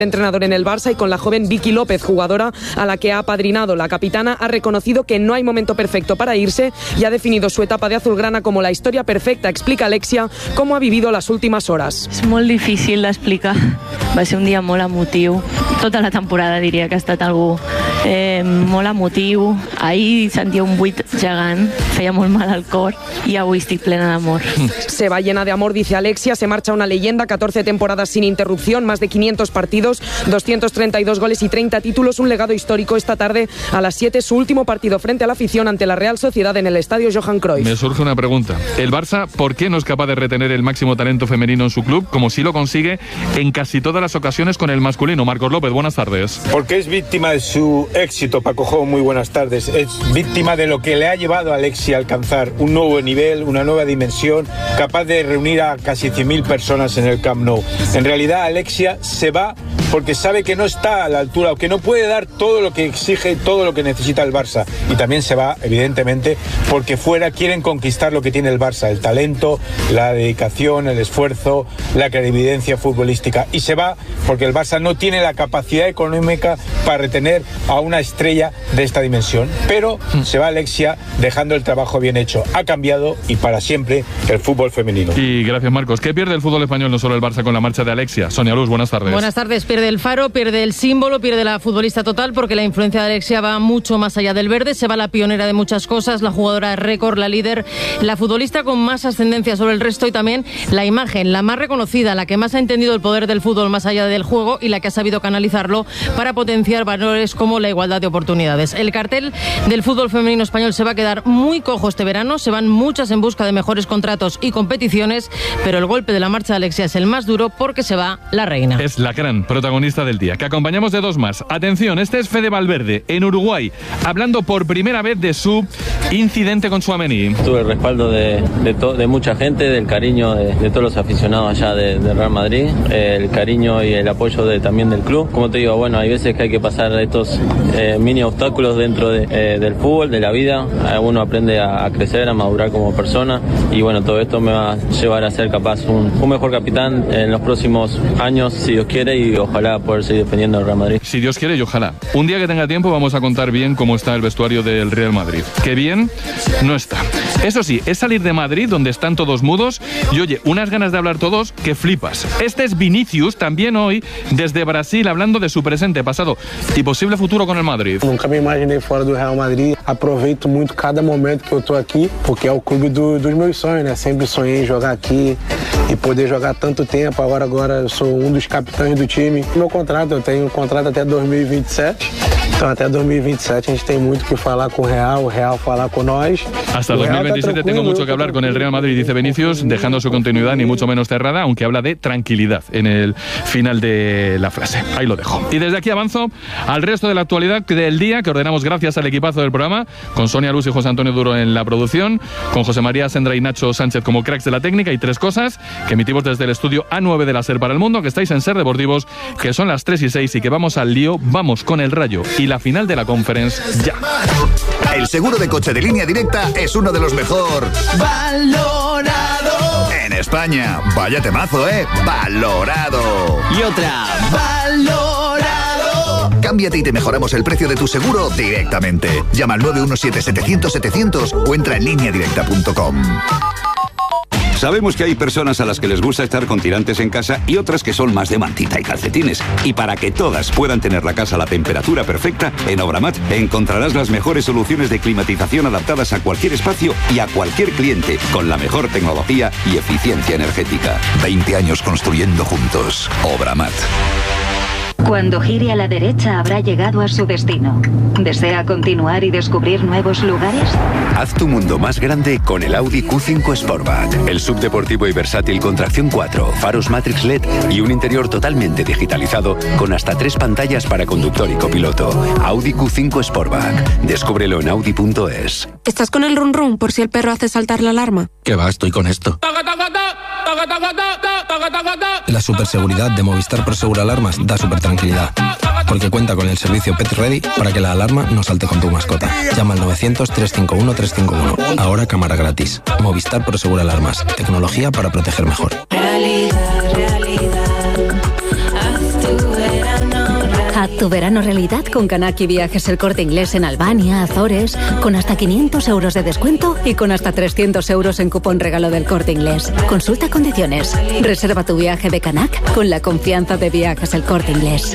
entrenador en el Barça y con la joven Vicky López, jugadora a la que ha apadrinado. La capitana ha reconocido que no hay momento perfecto para irse y ha definido su etapa de azulgrana como la historia perfecta. Explica Alexia cómo ha vivido las últimas horas. És molt difícil d'explicar. Va ser un dia molt emotiu. Tota la temporada diria que ha estat algú molt emotiu. Ahir sentia un buit gegant, feia molt mal al cor i avui estic plena d'amor. Se va llena de amor, dice Alexia. Se marcha una leyenda, 14 temporadas sin interrupción, más de 500 partidos, 232 goles y 30 títulos, un legado histórico. Esta tarde a las 7 su último partido frente a la afición ante la Real Sociedad en el estadio Johan Cruyff. Me surge una pregunta. ¿El Barça por qué no es capaz de retener el máximo talento femenino en su club, como sí lo consigue en casi todas las ocasiones con el masculino? Marcos López, buenas tardes. Porque es víctima de su éxito, Paco Jo, muy buenas tardes. Es víctima de lo que le ha llevado a Alexia a alcanzar un nuevo nivel, una nueva dimensión, capaz de reunir a casi 100.000 personas en el Camp Nou. En realidad, Alexia se va porque sabe que no está a la altura o que no puede dar todo lo que exige, todo lo que necesita el Barça. Y también se va, evidentemente, porque fuera quieren conquistar lo que tiene el Barça, el talento, la dedicación, el esfuerzo, la clarividencia futbolística. Y se va porque el Barça no tiene la capacidad económica para retener a una estrella de esta dimensión. Pero se va Alexia dejando el trabajo bien hecho. Ha cambiado y para siempre el fútbol femenino. Y gracias, Marcos. ¿Qué pierde el fútbol español, no solo el Barça, con la marcha de Alexia? Sonia Luz, buenas tardes. Buenas tardes. Pierde el faro, pierde el símbolo, pierde la futbolista total, porque la influencia de Alexia va mucho más allá del verde. Se va la pionera de muchas cosas, la jugadora récord, la líder, la futbolista con más ascendencia sobre el resto y también la imagen, la más reconocida, la que más ha entendido el poder del fútbol más allá del juego y la que ha sabido canalizarlo para potenciar valores como la igualdad de oportunidades. El cartel del fútbol femenino español se va a quedar muy cojo este verano, se van muchas en busca de mejores contratos y competiciones, pero el golpe de la marcha de Alexia es el más duro porque se va la reina. Es la gran protagonista del día, que acompañamos de dos más. Atención, este es Fede Valverde, en Uruguay, hablando por primera vez de su incidente con Tchouaméni. Tuve el respaldo de mucha gente, del cariño de todos los aficionados allá de Real Madrid, el cariño y el apoyo también del club. Como te digo, bueno, hay veces que hay que pasar estos mini obstáculos dentro del fútbol, de la vida. Uno aprende a crecer, a madurar como persona y bueno, todo esto me va a llevar a ser capaz un mejor capitán en los próximos años, si Dios quiere, y ojalá poder seguir defendiendo al Real Madrid. Si Dios quiere y ojalá. Un día que tenga tiempo vamos a contar bien cómo está el vestuario del Real Madrid. Que bien no está. Eso sí, es salir de Madrid, donde están todos mudos, y oye, unas ganas de hablar todos que flipas. Este es Vinícius, también hoy, desde Brasil, hablando de su presente, pasado y posible futuro con el Madrid. Nunca me imaginei fora do Real Madrid. Aproveito muito cada momento que eu tô aqui, porque é o clube dos meus sonhos, né? Sempre sonhei em jogar aqui e poder jogar tanto tempo. Agora eu sou dos capitães do time. Meu contrato, eu tenho um contrato até 2027. Então até 2027 a gente tem muito que falar com o Real falar con nós. Hasta 2027 tengo mucho que hablar con el Real Madrid, dice Vinicius, dejando su continuidad ni mucho menos cerrada, aunque habla de tranquilidad en el final de la frase. Ahí lo dejo. Y desde aquí avanzo al resto de la actualidad del día, que ordenamos gracias al equipazo del programa, con Sonia Luz y José Antonio Duro en la producción, con José María Sendra y Nacho Sánchez como cracks de la técnica, y tres cosas que emitimos desde el estudio A9 de la SER para el mundo, que estáis en SER Deportivos, que son las 3:06 y que vamos al lío, vamos con el Rayo y la final de la Conference ya. El seguro de coche de Línea Directa es uno de los mejor valorado en España. Vaya temazo, valorado. Y otra, valorado. Cámbiate y te mejoramos el precio de tu seguro directamente. Llama al 917-700-700 o entra en lineadirecta.com. Sabemos que hay personas a las que les gusta estar con tirantes en casa y otras que son más de mantita y calcetines. Y para que todas puedan tener la casa a la temperatura perfecta, en Obramat encontrarás las mejores soluciones de climatización adaptadas a cualquier espacio y a cualquier cliente, con la mejor tecnología y eficiencia energética. 20 años construyendo juntos. Obramat. Cuando gire a la derecha habrá llegado a su destino. ¿Desea continuar y descubrir nuevos lugares? Haz tu mundo más grande con el Audi Q5 Sportback. El subdeportivo y versátil con tracción 4, faros Matrix LED y un interior totalmente digitalizado con hasta 3 pantallas para conductor y copiloto. Audi Q5 Sportback. Descúbrelo en Audi.es. ¿Estás con el run run por si el perro hace saltar la alarma? ¿Qué va? Estoy con esto. La superseguridad de Movistar Prosegur Alarmas da super tranquilidad, porque cuenta con el servicio Pet Ready para que la alarma no salte con tu mascota. Llama al 900-351-351. Ahora cámara gratis. Movistar Prosegur Alarmas. Tecnología para proteger mejor. Realidad, haz tu verano. Haz tu verano realidad con Canaki Viajes El Corte Inglés en Albania, Azores, con hasta 500 euros de descuento y con hasta 300 euros en cupón regalo del Corte Inglés. Consulta condiciones. Reserva tu viaje de Canac con la confianza de Viajes El Corte Inglés.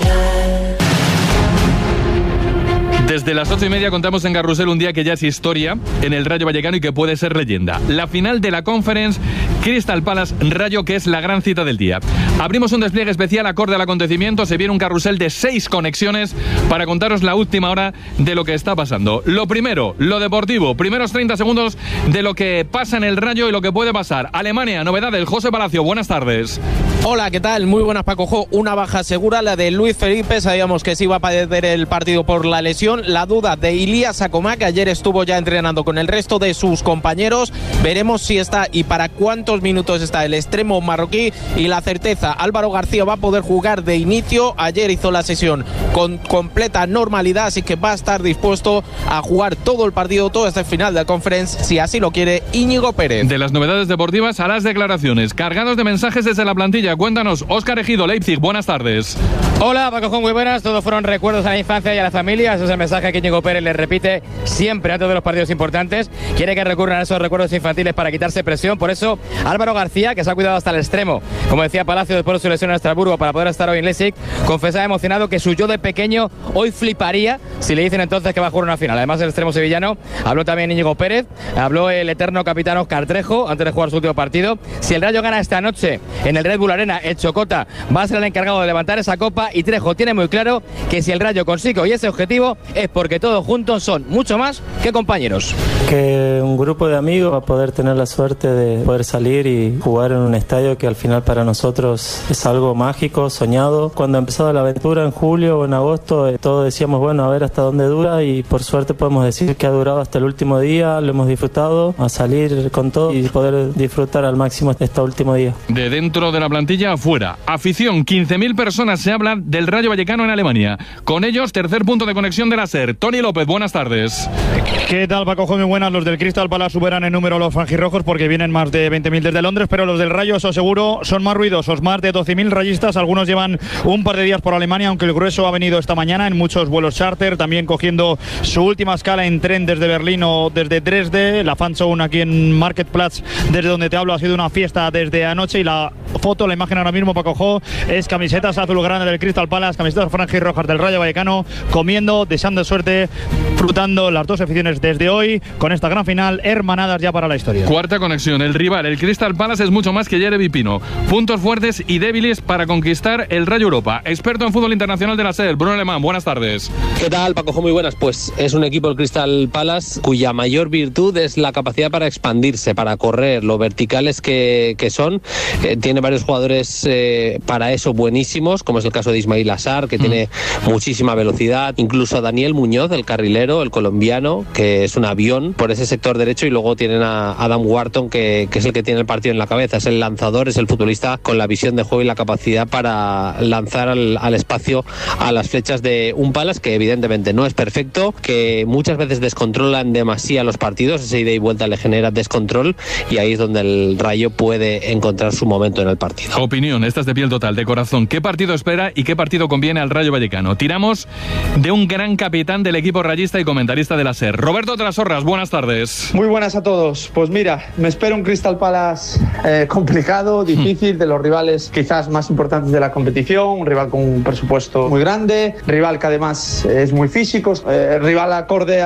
Desde las 8:30 contamos en Carrusel un día que ya es historia en el Rayo Vallecano y que puede ser leyenda. La final de la Conference, Crystal Palace Rayo, que es la gran cita del día. Abrimos un despliegue especial acorde al acontecimiento. Se viene un carrusel de 6 conexiones para contaros la última hora de lo que está pasando. Lo primero, lo deportivo. Primeros 30 segundos de lo que pasa en el Rayo y lo que puede pasar. Alemania, novedades. José Palacio, buenas tardes. Hola, ¿qué tal? Muy buenas, Paco Jo. Una baja segura, la de Luis Felipe. Sabíamos que se iba a perder el partido por la lesión. La duda de Ilias Acomá, que ayer estuvo ya entrenando con el resto de sus compañeros. Veremos si está y para cuántos minutos está el extremo marroquí. Y la certeza, Álvaro García va a poder jugar de inicio. Ayer hizo la sesión con completa normalidad, así que va a estar dispuesto a jugar todo el partido, todo este final de la Conference, si así lo quiere Íñigo Pérez. De las novedades deportivas a las declaraciones, cargados de mensajes desde la plantilla. Cuéntanos, Óscar Ejido, Leipzig, buenas tardes. Hola, Paco Jo, muy buenas. Todos fueron recuerdos a la infancia y a la familia. Ese es el mensaje que Íñigo Pérez le repite siempre antes de los partidos importantes. Quiere que recurran a esos recuerdos infantiles para quitarse presión. Por eso, Álvaro García, que se ha cuidado hasta el extremo, como decía Palacio después de su lesión en Estrasburgo para poder estar hoy en Leipzig, confesaba emocionado que su yo de pequeño hoy fliparía si le dicen entonces que va a jugar una final. Además, el extremo sevillano, habló también Íñigo Pérez, habló el eterno capitán Óscar Trejo antes de jugar su último partido. Si el Rayo gana esta noche en el Red Bull Arena, el Chocota va a ser el encargado de levantar esa copa, y Trejo tiene muy claro que si el Rayo consigue hoy ese objetivo es porque todos juntos son mucho más que compañeros. Que un grupo de amigos va a poder tener la suerte de poder salir y jugar en un estadio que al final para nosotros es algo mágico, soñado. Cuando empezó la aventura en julio o en agosto, todos decíamos, bueno, a ver hasta dónde dura, y por suerte podemos decir que ha durado hasta el último día, lo hemos disfrutado, a salir con todo y poder disfrutar al máximo este último día. De dentro de la plantilla afuera, afición, 15.000 personas se hablan del Rayo Vallecano en Alemania. Con ellos, tercer punto de conexión de la SER. Tony López, buenas tardes. ¿Qué tal, Paco? Muy buenas. Los del Crystal Palace superan en número los franjirrojos porque vienen más de 20.000 desde Londres, pero los del Rayo, eso seguro, son más ruidosos, más de 12.000 rayistas. Algunos llevan un par de días por Alemania, aunque el grueso ha venido esta mañana en muchos vuelos charter, también cogiendo su última escala en tren desde Berlín o desde Dresde. La fanzone aquí en Marktplatz, desde donde te hablo, ha sido una fiesta desde anoche, y la foto, la imagen ahora mismo, Paco Jo, es camisetas azulgrana del Crystal Palace, camisetas franjirrojas del Rayo Vallecano, comiendo, deseando suerte, disfrutando las dos aficiones desde hoy con esta gran final, hermanadas ya para la historia. Cuarta conexión, el rival, el Crystal Palace, es mucho más que Jeremy Pino. Puntos fuertes y débiles para conquistar el Rayo Europa. Experto en fútbol internacional de la SER, Bruno Alemán, buenas tardes. ¿Qué tal, Paco? Muy buenas. Pues es un equipo, el Crystal Palace, cuya mayor virtud es la capacidad para expandirse, para correr, lo verticales que son. Tiene varios jugadores para eso buenísimos, como es el caso de Ismail Assar, que tiene muchísima velocidad. Incluso a Daniel Muñoz, el carrilero, el colombiano, que es un avión por ese sector derecho. Y luego tienen a Adam Wharton, que es el que tiene el partido en la cabeza. Es el lanzador, es el futbolista con la visión de juego y la capacidad para lanzar al espacio a las flechas de un Palace que evidentemente no es perfecto, que muchas veces descontrolan demasiado los partidos. Esa ida y vuelta le genera descontrol, y ahí es donde el Rayo puede encontrar su momento en el partido. Opinión, esta es de piel total, de corazón. ¿Qué partido espera y qué partido conviene al Rayo Vallecano? Tiramos de un gran capitán del equipo rayista y comentarista de la SER. Roberto Trasorras, buenas tardes. Muy buenas a todos. Pues mira, me espera un Crystal Palace complicado, difícil, de los rivales quizás más importantes de la competición, un rival con un presupuesto muy grande, rival que además es muy físico, rival acorde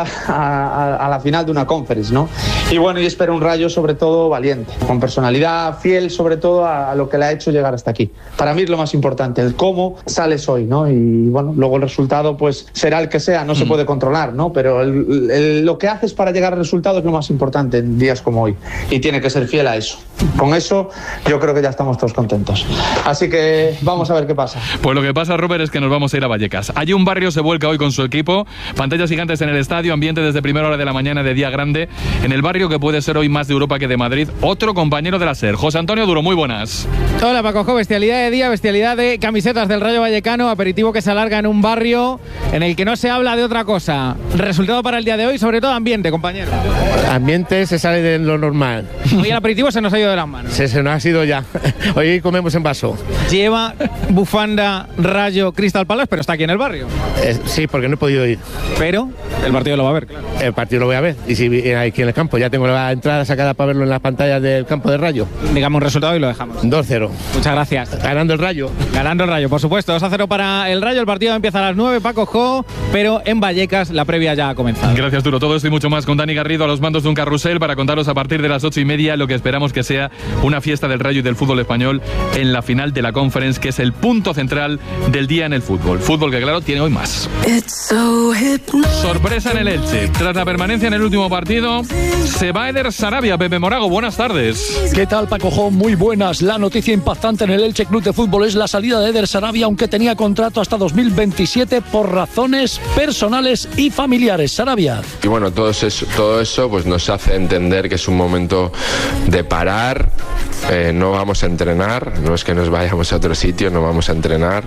a la final de una Conference, ¿no? Y bueno, yo espero un Rayo sobre todo valiente, con personalidad, fiel sobre todo a lo que le ha hecho llegar hasta aquí. Para mí es lo más importante, el cómo sales hoy, ¿no? Y bueno, luego el resultado pues será el que sea, no se puede controlar, ¿no? Pero lo que haces para llegar al resultado es lo más importante en días como hoy, y tiene que ser fiel a eso. Con eso yo creo que ya estamos todos contentos. Así que vamos a ver qué pasa. Pues lo que pasa, Robert, es que nos vamos a ir a Vallecas. Allí un barrio se vuelca hoy con su equipo, pantallas gigantes en el estadio, ambiente desde primera hora de la mañana de día grande, en el barrio que puede ser hoy más de Europa que de Madrid. Otro compañero de la SER, José Antonio Duro, muy buenas. Hola, Paco Jo, bestialidad de día, bestialidad de camisetas del Rayo Vallecano, aperitivo que se alarga en un barrio en el que no se habla de otra cosa. Resultado para el día de hoy, sobre todo ambiente, compañero. Ambiente se sale de lo normal. Hoy el aperitivo se nos ha ido de las manos. Se nos ha sido ya. Hoy comemos en vaso. Lleva bufanda Rayo Crystal Palace, pero está aquí en el barrio. Sí, porque no he podido ir. Pero el partido lo va a ver, claro. El partido lo voy a ver. Y si aquí en el campo, ya tengo la entrada sacada para verlo en las pantallas del campo de Rayo. Digamos un resultado y lo dejamos. 2-0. Muchas gracias. Ganando el Rayo. Ganando el Rayo, por supuesto. 2-0 para el Rayo. El partido empieza a las 9, Paco Jo, pero en Vallecas la previa ya ha comenzado. Gracias, Duro. Todo esto y mucho más con Dani Garrido a los mandos de un carrusel para contaros a partir de las 8:30 lo que esperamos que sea una fiesta del Rayo y del fútbol español en la final de la Conference, que es el punto central del día en el fútbol. Fútbol que, claro, tiene hoy más. Sorpresa en el Elche. Tras la permanencia en el último partido, se va Eder Sarabia. Pepe Morago, buenas tardes. ¿Qué tal, Paco Jo? Muy buenas. La noticia impactante en el Elche Club de Fútbol es la salida de Eder Sarabia, aunque tenía contrato hasta 2027 por razones personales y familiares. Sarabia. Y bueno, todo eso pues nos hace entender que es un momento de parar. No vamos a entrenar, no es que nos vayamos a otro sitio, no vamos a entrenar.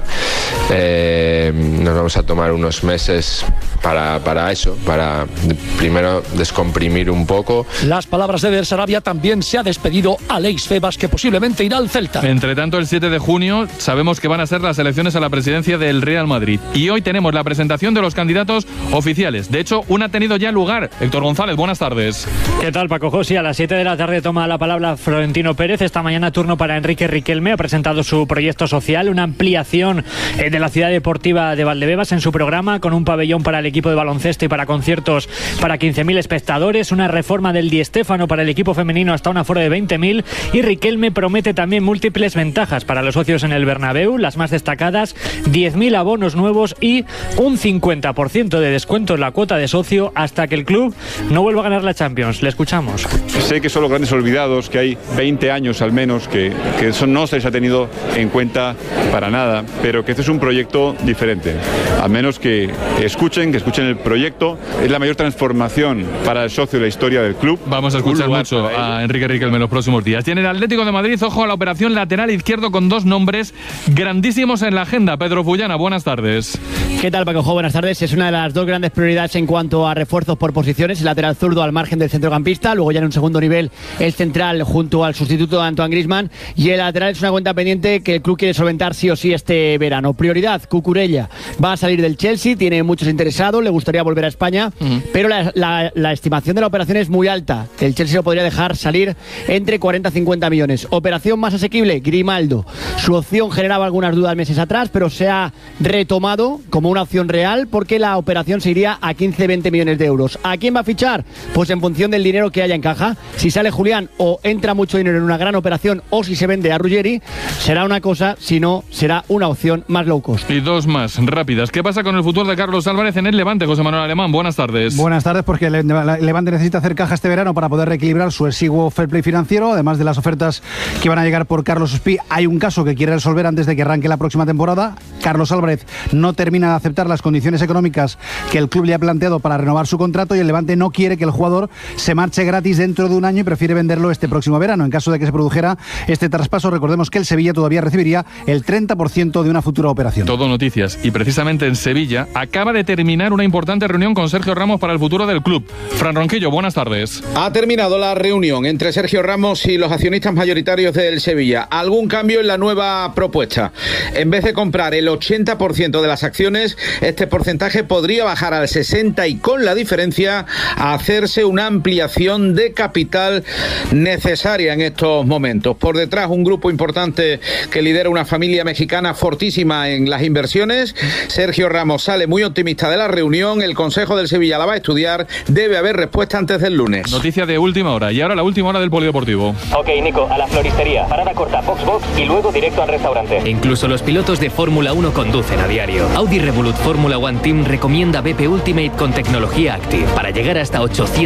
Nos vamos a tomar unos meses para eso, para primero descomprimir un poco. Las palabras de Eder Sarabia. También se ha despedido Aleix Febas, que posiblemente irá al Celta. Entre tanto, el 7 de junio sabemos que van a ser las elecciones a la presidencia del Real Madrid. Y hoy tenemos la presentación de los candidatos oficiales. De hecho, una ha tenido ya lugar. Héctor González, buenas tardes. ¿Qué tal, Paco José? A las 7 de la tarde toma la palabra Florentino Pérez. Esta mañana turno para Enrique Riquelme. Ha presentado su proyecto social, una ampliación de la ciudad deportiva de Valdebebas en su programa, con un pabellón para el equipo de baloncesto y para conciertos para 15.000 espectadores, una reforma del Di Stéfano para el equipo femenino hasta un aforo de 20.000, y Riquelme promete también múltiples ventajas para los socios en el Bernabéu, las más destacadas: 10.000 abonos nuevos y un 50% de descuento en la cuota de socio hasta que el club no vuelva a ganar la Champions. Le escuchamos. Sé que son los grandes olvidados, que hay 20 años al menos que eso no se les ha tenido en cuenta para nada, pero que este es un proyecto diferente. Al menos que escuchen el proyecto. Es la mayor transformación para el socio de la historia del club. Vamos a escuchar mucho a Enrique Riquelme en los próximos días. Tiene el Atlético de Madrid, ojo a la operación lateral izquierdo con dos nombres grandísimos en la agenda. Pedro Fullana, buenas tardes. ¿Qué tal, Paco Jo? Buenas tardes. Es una de las dos grandes prioridades en cuanto a refuerzos por posiciones. El lateral zurdo al margen del centrocampista, luego ya en un segundo nivel el central junto al sustituto de Antoine Griezmann, y el lateral es una cuenta pendiente que el club quiere solventar sí o sí este verano. Prioridad: Cucurella. Va a salir del Chelsea, tiene muchos interesados, le gustaría volver a España, pero la estimación de la operación es muy alta. El Chelsea lo podría dejar salir entre 40 y 50 millones. Operación más asequible: Grimaldo. Su opción generaba algunas dudas meses atrás, pero se ha retomado como una opción real porque la operación se iría a 15-20 millones de euros. ¿A quién va a fichar? Pues en función del dinero que haya en caja. Si sale Julián o entra mucho dinero en una gran operación, o si se vende a Ruggeri, será una cosa, si no, será una opción más low cost. Y dos más rápidas. ¿Qué pasa con el futuro de Carlos Álvarez en el Levante? José Manuel Alemán, buenas tardes. Buenas tardes, porque el Levante necesita hacer caja este verano para poder reequilibrar su exiguo fair play financiero. Además de las ofertas que van a llegar por Carlos Ospí, hay un caso que quiere resolver antes de que arranque la próxima temporada. Carlos Álvarez no termina de aceptar las condiciones económicas que el club le ha planteado para renovar su contrato, y el Levante no quiere que el jugador se marche gratis dentro de un año y prefiere venderlo este próximo verano. En caso de que se produjera este traspaso, recordemos que el Sevilla todavía recibiría el 30% de una futura operación. Todo noticias. Y precisamente en Sevilla acaba de terminar una importante reunión con Sergio Ramos para el futuro del club. Fran Ronquillo, buenas tardes. Ha terminado la reunión entre Sergio Ramos y los accionistas mayoritarios del Sevilla. ¿Algún cambio en la nueva propuesta? En vez de comprar el 80% de las acciones, este porcentaje podría bajar al 60% y con la diferencia a hacerse una ampliación de capital necesaria en estos momentos. Por detrás, un grupo importante que lidera una familia mexicana fortísima en las inversiones. Sergio Ramos sale muy optimista de la reunión. El Consejo del Sevilla la va a estudiar. Debe haber respuesta antes del lunes. Noticia de última hora. Y ahora la última hora del polideportivo. Ok, Nico, a la floristería. Parada corta, box y luego directo al restaurante. Incluso los pilotos de Fórmula 1 conducen a diario. Audi Revolut Fórmula One Team recomienda BP Ultimate con tecnología Active para llegar hasta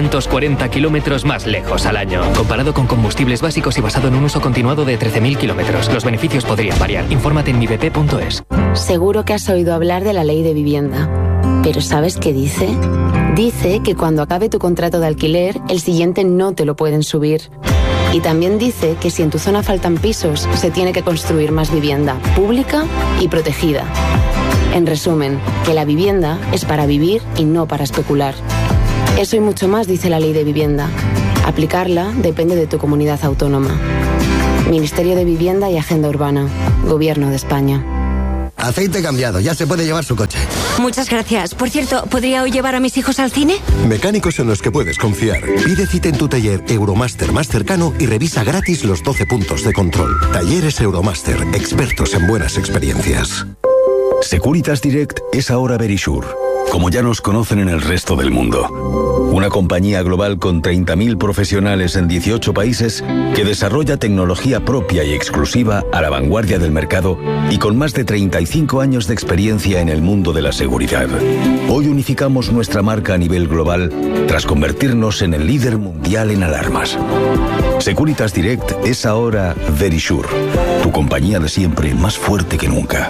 840 kilómetros más lejos al año. Comparado con combustibles básicos y basado en un uso continuado de 13.000 kilómetros. Los beneficios podrían variar. Infórmate en mibp.es. Seguro que has oído hablar de la ley de vivienda. ¿Pero sabes qué dice? Dice que cuando acabe tu contrato de alquiler, el siguiente no te lo pueden subir. Y también dice que si en tu zona faltan pisos, se tiene que construir más vivienda, pública y protegida. En resumen, que la vivienda es para vivir y no para especular. Eso y mucho más dice la ley de vivienda. Aplicarla depende de tu comunidad autónoma. Ministerio de Vivienda y Agenda Urbana. Gobierno de España. Aceite cambiado, ya se puede llevar su coche. Muchas gracias. Por cierto, ¿podría hoy llevar a mis hijos al cine? Mecánicos en los que puedes confiar. Pide cita en tu taller Euromaster más cercano y revisa gratis los 12 puntos de control. Talleres Euromaster, expertos en buenas experiencias. Securitas Direct es ahora Verisure, como ya nos conocen en el resto del mundo. Una compañía global con 30.000 profesionales en 18 países que desarrolla tecnología propia y exclusiva a la vanguardia del mercado y con más de 35 años de experiencia en el mundo de la seguridad. Hoy unificamos nuestra marca a nivel global tras convertirnos en el líder mundial en alarmas. Securitas Direct es ahora Verisure, tu compañía de siempre más fuerte que nunca.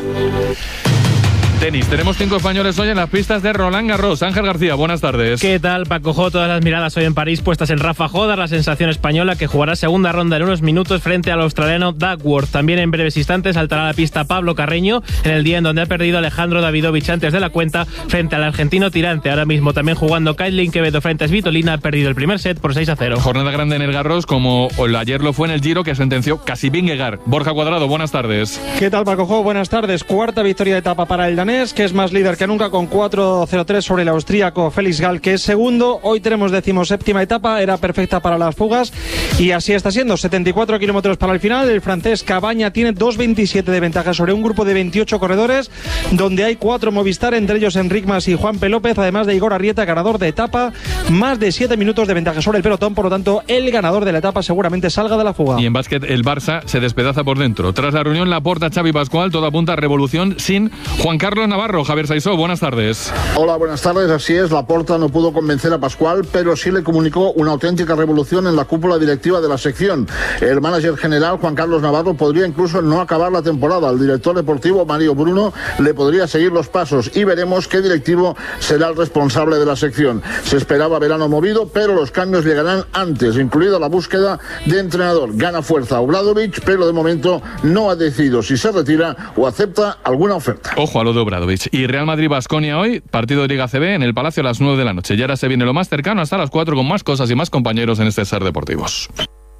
Tenis, tenemos 5 españoles hoy en las pistas de Roland Garros. Ángel García, buenas tardes. ¿Qué tal, Paco? Todas las miradas hoy en París puestas en Rafa Jodar, la sensación española que jugará segunda ronda en unos minutos frente al australiano Duckworth. También en breves instantes saltará a la pista Pablo Carreño en el día en donde ha perdido Alejandro Davidovich antes de la cuenta frente al argentino Tirante. Ahora mismo también jugando Kaitlyn Quevedo frente a Svitolina, ha perdido el primer set por 6-0. Jornada grande en el Garros, como ayer lo fue en el Giro, que sentenció casi Vingegaard. Borja Cuadrado, buenas tardes. ¿Qué tal, Paco? Buenas tardes. Cuarta victoria de etapa para el danés, que es más líder que nunca con 4-0-3 sobre el austríaco Felix Gall, que es segundo. Hoy tenemos 17ª etapa, era perfecta para las fugas y así está siendo. 74 kilómetros para el final. El francés Cabaña tiene 2.27 de ventaja sobre un grupo de 28 corredores, donde hay 4 Movistar, entre ellos Enric Mas y Juan P. López, además de Igor Arrieta, ganador de etapa. Más de 7 minutos de ventaja sobre el pelotón, por lo tanto el ganador de la etapa seguramente salga de la fuga. Y en básquet el Barça se despedaza por dentro. Tras la reunión Laporta, Xavi Pascual, todo apunta a revolución sin Juan Carlos Navarro. Javier Saisó, buenas tardes. Hola, buenas tardes. Así es, Laporta no pudo convencer a Pascual, pero sí le comunicó una auténtica revolución en la cúpula directiva de la sección. El manager general, Juan Carlos Navarro, podría incluso no acabar la temporada. El director deportivo, Mario Bruno, le podría seguir los pasos y veremos qué directivo será el responsable de la sección. Se esperaba verano movido, pero los cambios llegarán antes, incluida la búsqueda de entrenador. Gana fuerza Obradovic, pero de momento no ha decidido si se retira o acepta alguna oferta. Ojo a lo de Obradovic. Y Real Madrid-Baskonia hoy, partido de Liga CB en el Palacio a las 9 de la noche. Y ahora se viene lo más cercano hasta las 4 con más cosas y más compañeros en este Ser Deportivos.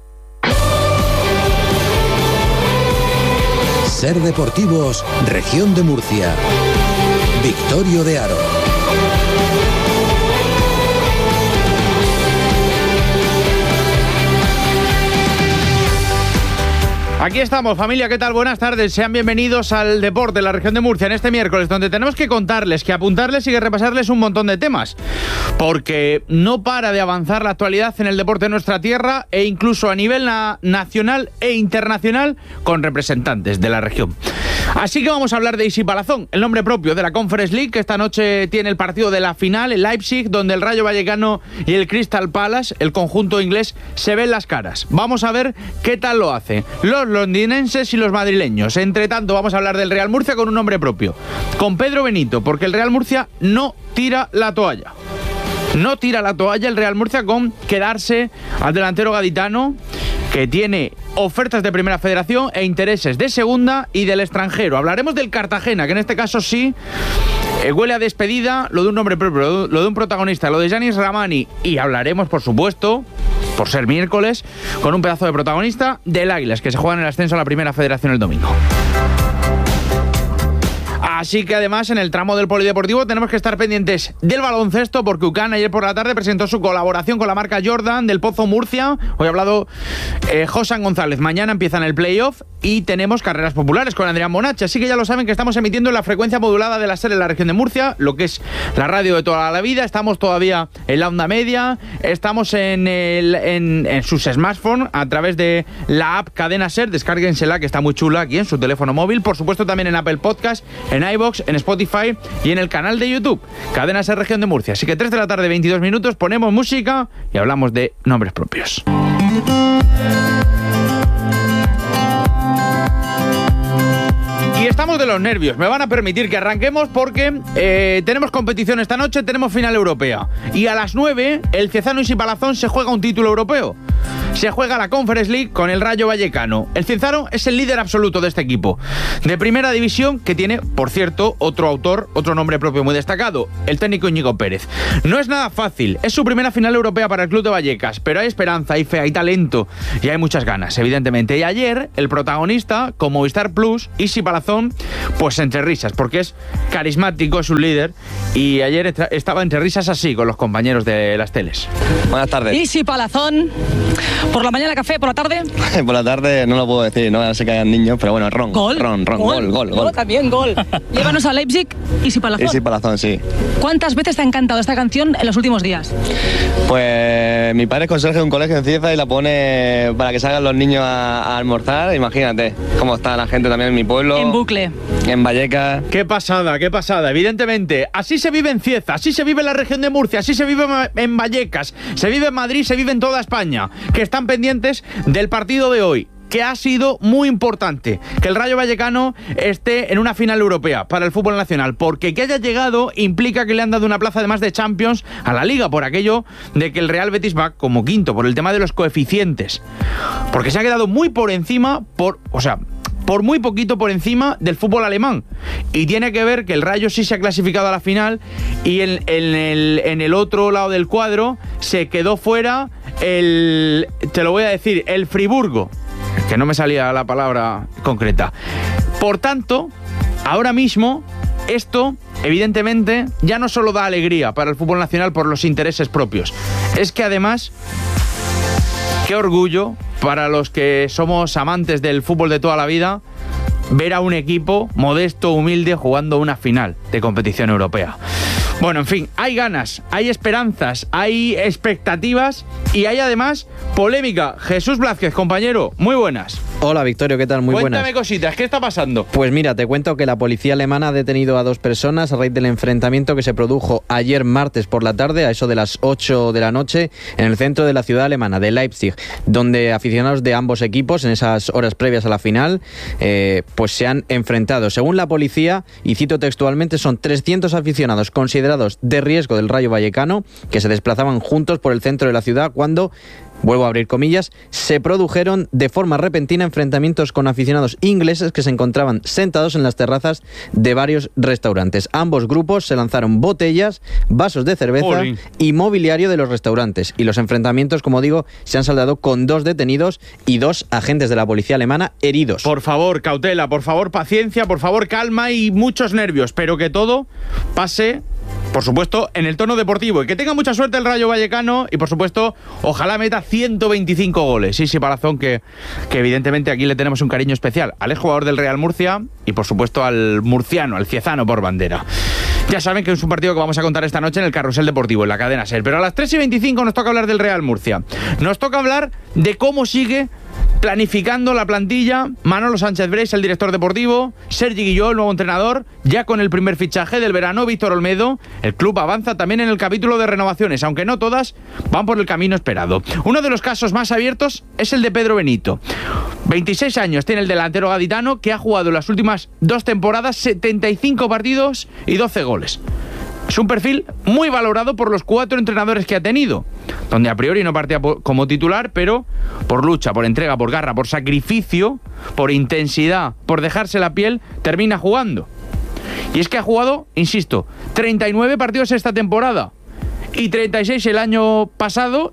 Ser Deportivos, Región de Murcia. Victorio de Aro. Aquí estamos, familia, ¿qué tal? Buenas tardes, sean bienvenidos al Deporte, la región de Murcia, en este miércoles, donde tenemos que contarles, que apuntarles y que repasarles un montón de temas, porque no para de avanzar la actualidad en el deporte de nuestra tierra e incluso a nivel nacional e internacional con representantes de la región. Así que vamos a hablar de Isi Palazón, el nombre propio de la Conference League, que esta noche tiene el partido de la final en Leipzig, donde el Rayo Vallecano y el Crystal Palace, el conjunto inglés, se ven las caras. Vamos a ver qué tal lo hace los londinenses y los madrileños. Entre tanto, vamos a hablar del Real Murcia con un nombre propio, con Pedro Benito, porque el Real Murcia no tira la toalla. No tira la toalla el Real Murcia con quedarse al delantero gaditano, que tiene ofertas de Primera Federación e intereses de Segunda y del extranjero. Hablaremos del Cartagena, que en este caso sí huele a despedida, lo de un nombre propio, lo de un protagonista, lo de Yanis Ramani. Y hablaremos, por supuesto, por ser miércoles, con un pedazo de protagonista del Águilas, que se juega en el ascenso a la Primera Federación el domingo. Así que además en el tramo del polideportivo tenemos que estar pendientes del baloncesto, porque UCAN ayer por la tarde presentó su colaboración con la marca Jordan del Pozo Murcia. Hoy ha hablado Josan González. Mañana empiezan el playoff y tenemos carreras populares con Adrián Bonacci. Así que ya lo saben que estamos emitiendo en la frecuencia modulada de la SER en la región de Murcia, lo que es la radio de toda la vida. Estamos todavía en la onda media, estamos en sus smartphones a través de la app Cadena SER. Descárguensela, que está muy chula, aquí en su teléfono móvil. Por supuesto también en Apple Podcast, en iVoox, en Spotify y en el canal de YouTube Cadena SER Región de Murcia. Así que 3 de la tarde, 22 minutos, ponemos música y hablamos de nombres propios. Y estamos de los nervios, me van a permitir que arranquemos porque tenemos competición esta noche, tenemos final europea. Y a las 9 el Ciezano Isi Palazón se juega un título europeo. se juega la Conference League con el Rayo Vallecano. El Cienzano es el líder absoluto de este equipo de primera división, que tiene, por cierto, otro nombre propio muy destacado, el técnico Íñigo Pérez. No es nada fácil, es su primera final europea para el club de Vallecas, pero hay esperanza, hay fe, hay talento y hay muchas ganas, evidentemente. Y ayer el protagonista, con Movistar Plus, Isi Palazón, pues entre risas, porque es carismático, es un líder, y ayer estaba entre risas así con los compañeros de las teles. Buenas tardes. Isi Palazón, por la mañana café, por la tarde. Por la tarde no lo puedo decir, no sé que hayan niños, pero bueno, gol. Gol. También gol. Llévanos a Leipzig, Isi Palazón. Isi Palazón, sí. ¿Cuántas veces te ha encantado esta canción en los últimos días? Pues mi padre es conserje de un colegio en Cieza y la pone para que salgan los niños a almorzar. Imagínate cómo está la gente también en mi pueblo. En bucle. En Vallecas. Qué pasada. Evidentemente, así se vive en Cieza, así se vive en la región de Murcia, así se vive en Vallecas, se vive en Madrid, se vive en toda España, que están pendientes del partido de hoy, que ha sido muy importante que el Rayo Vallecano esté en una final europea para el fútbol nacional, porque que haya llegado implica que le han dado una plaza además de Champions a la Liga, por aquello de que el Real Betis va como quinto, por el tema de los coeficientes, porque se ha quedado muy por encima, por muy poquito por encima del fútbol alemán, y tiene que ver que el Rayo sí se ha clasificado a la final y en el otro lado del cuadro se quedó fuera el Friburgo, que no me salía la palabra concreta. Por tanto, ahora mismo esto, evidentemente, ya no solo da alegría para el fútbol nacional por los intereses propios, es que además, qué orgullo para los que somos amantes del fútbol de toda la vida ver a un equipo modesto, humilde, jugando una final de competición europea. Bueno, en fin, hay ganas, hay esperanzas, hay expectativas y hay además polémica. Jesús Blázquez, compañero, muy buenas. Hola, Victorio, ¿qué tal? Muy buenas. Cuéntame cositas, ¿qué está pasando? Pues mira, te cuento que la policía alemana ha detenido a 2 personas a raíz del enfrentamiento que se produjo ayer martes por la tarde, a eso de las 8 de la noche, en el centro de la ciudad alemana, de Leipzig, donde aficionados de ambos equipos, en esas horas previas a la final, pues se han enfrentado. Según la policía, y cito textualmente, son 300 aficionados considerados de riesgo del Rayo Vallecano, que se desplazaban juntos por el centro de la ciudad cuando, vuelvo a abrir comillas, se produjeron de forma repentina enfrentamientos con aficionados ingleses que se encontraban sentados en las terrazas de varios restaurantes. Ambos grupos se lanzaron botellas, vasos de cerveza y mobiliario de los restaurantes. Y los enfrentamientos, como digo, se han saldado con 2 detenidos y 2 agentes de la policía alemana heridos. Por favor, cautela, por favor, paciencia, por favor, calma y muchos nervios, pero que todo pase, por supuesto, en el tono deportivo, y que tenga mucha suerte el Rayo Vallecano y, por supuesto, ojalá meta 125 goles. Sí, Palazón, que evidentemente aquí le tenemos un cariño especial al exjugador del Real Murcia y, por supuesto, al murciano, al ciezano por bandera. Ya saben que es un partido que vamos a contar esta noche en el Carrusel Deportivo, en la cadena SER, pero a las 3:25 nos toca hablar del Real Murcia. Nos toca hablar de cómo sigue planificando la plantilla Manolo Sánchez Breis, el director deportivo, Sergi Guilló, el nuevo entrenador, ya con el primer fichaje del verano, Víctor Olmedo. El club avanza también en el capítulo de renovaciones, aunque no todas van por el camino esperado. Uno de los casos más abiertos es el de Pedro Benito. 26 años tiene el delantero gaditano, que ha jugado en las últimas 2 temporadas 75 partidos y 12 goles. Es un perfil muy valorado por los 4 entrenadores que ha tenido, donde a priori no partía como titular, pero por lucha, por entrega, por garra, por sacrificio, por intensidad, por dejarse la piel, termina jugando. Y es que ha jugado, insisto, 39 partidos esta temporada y 36 el año pasado,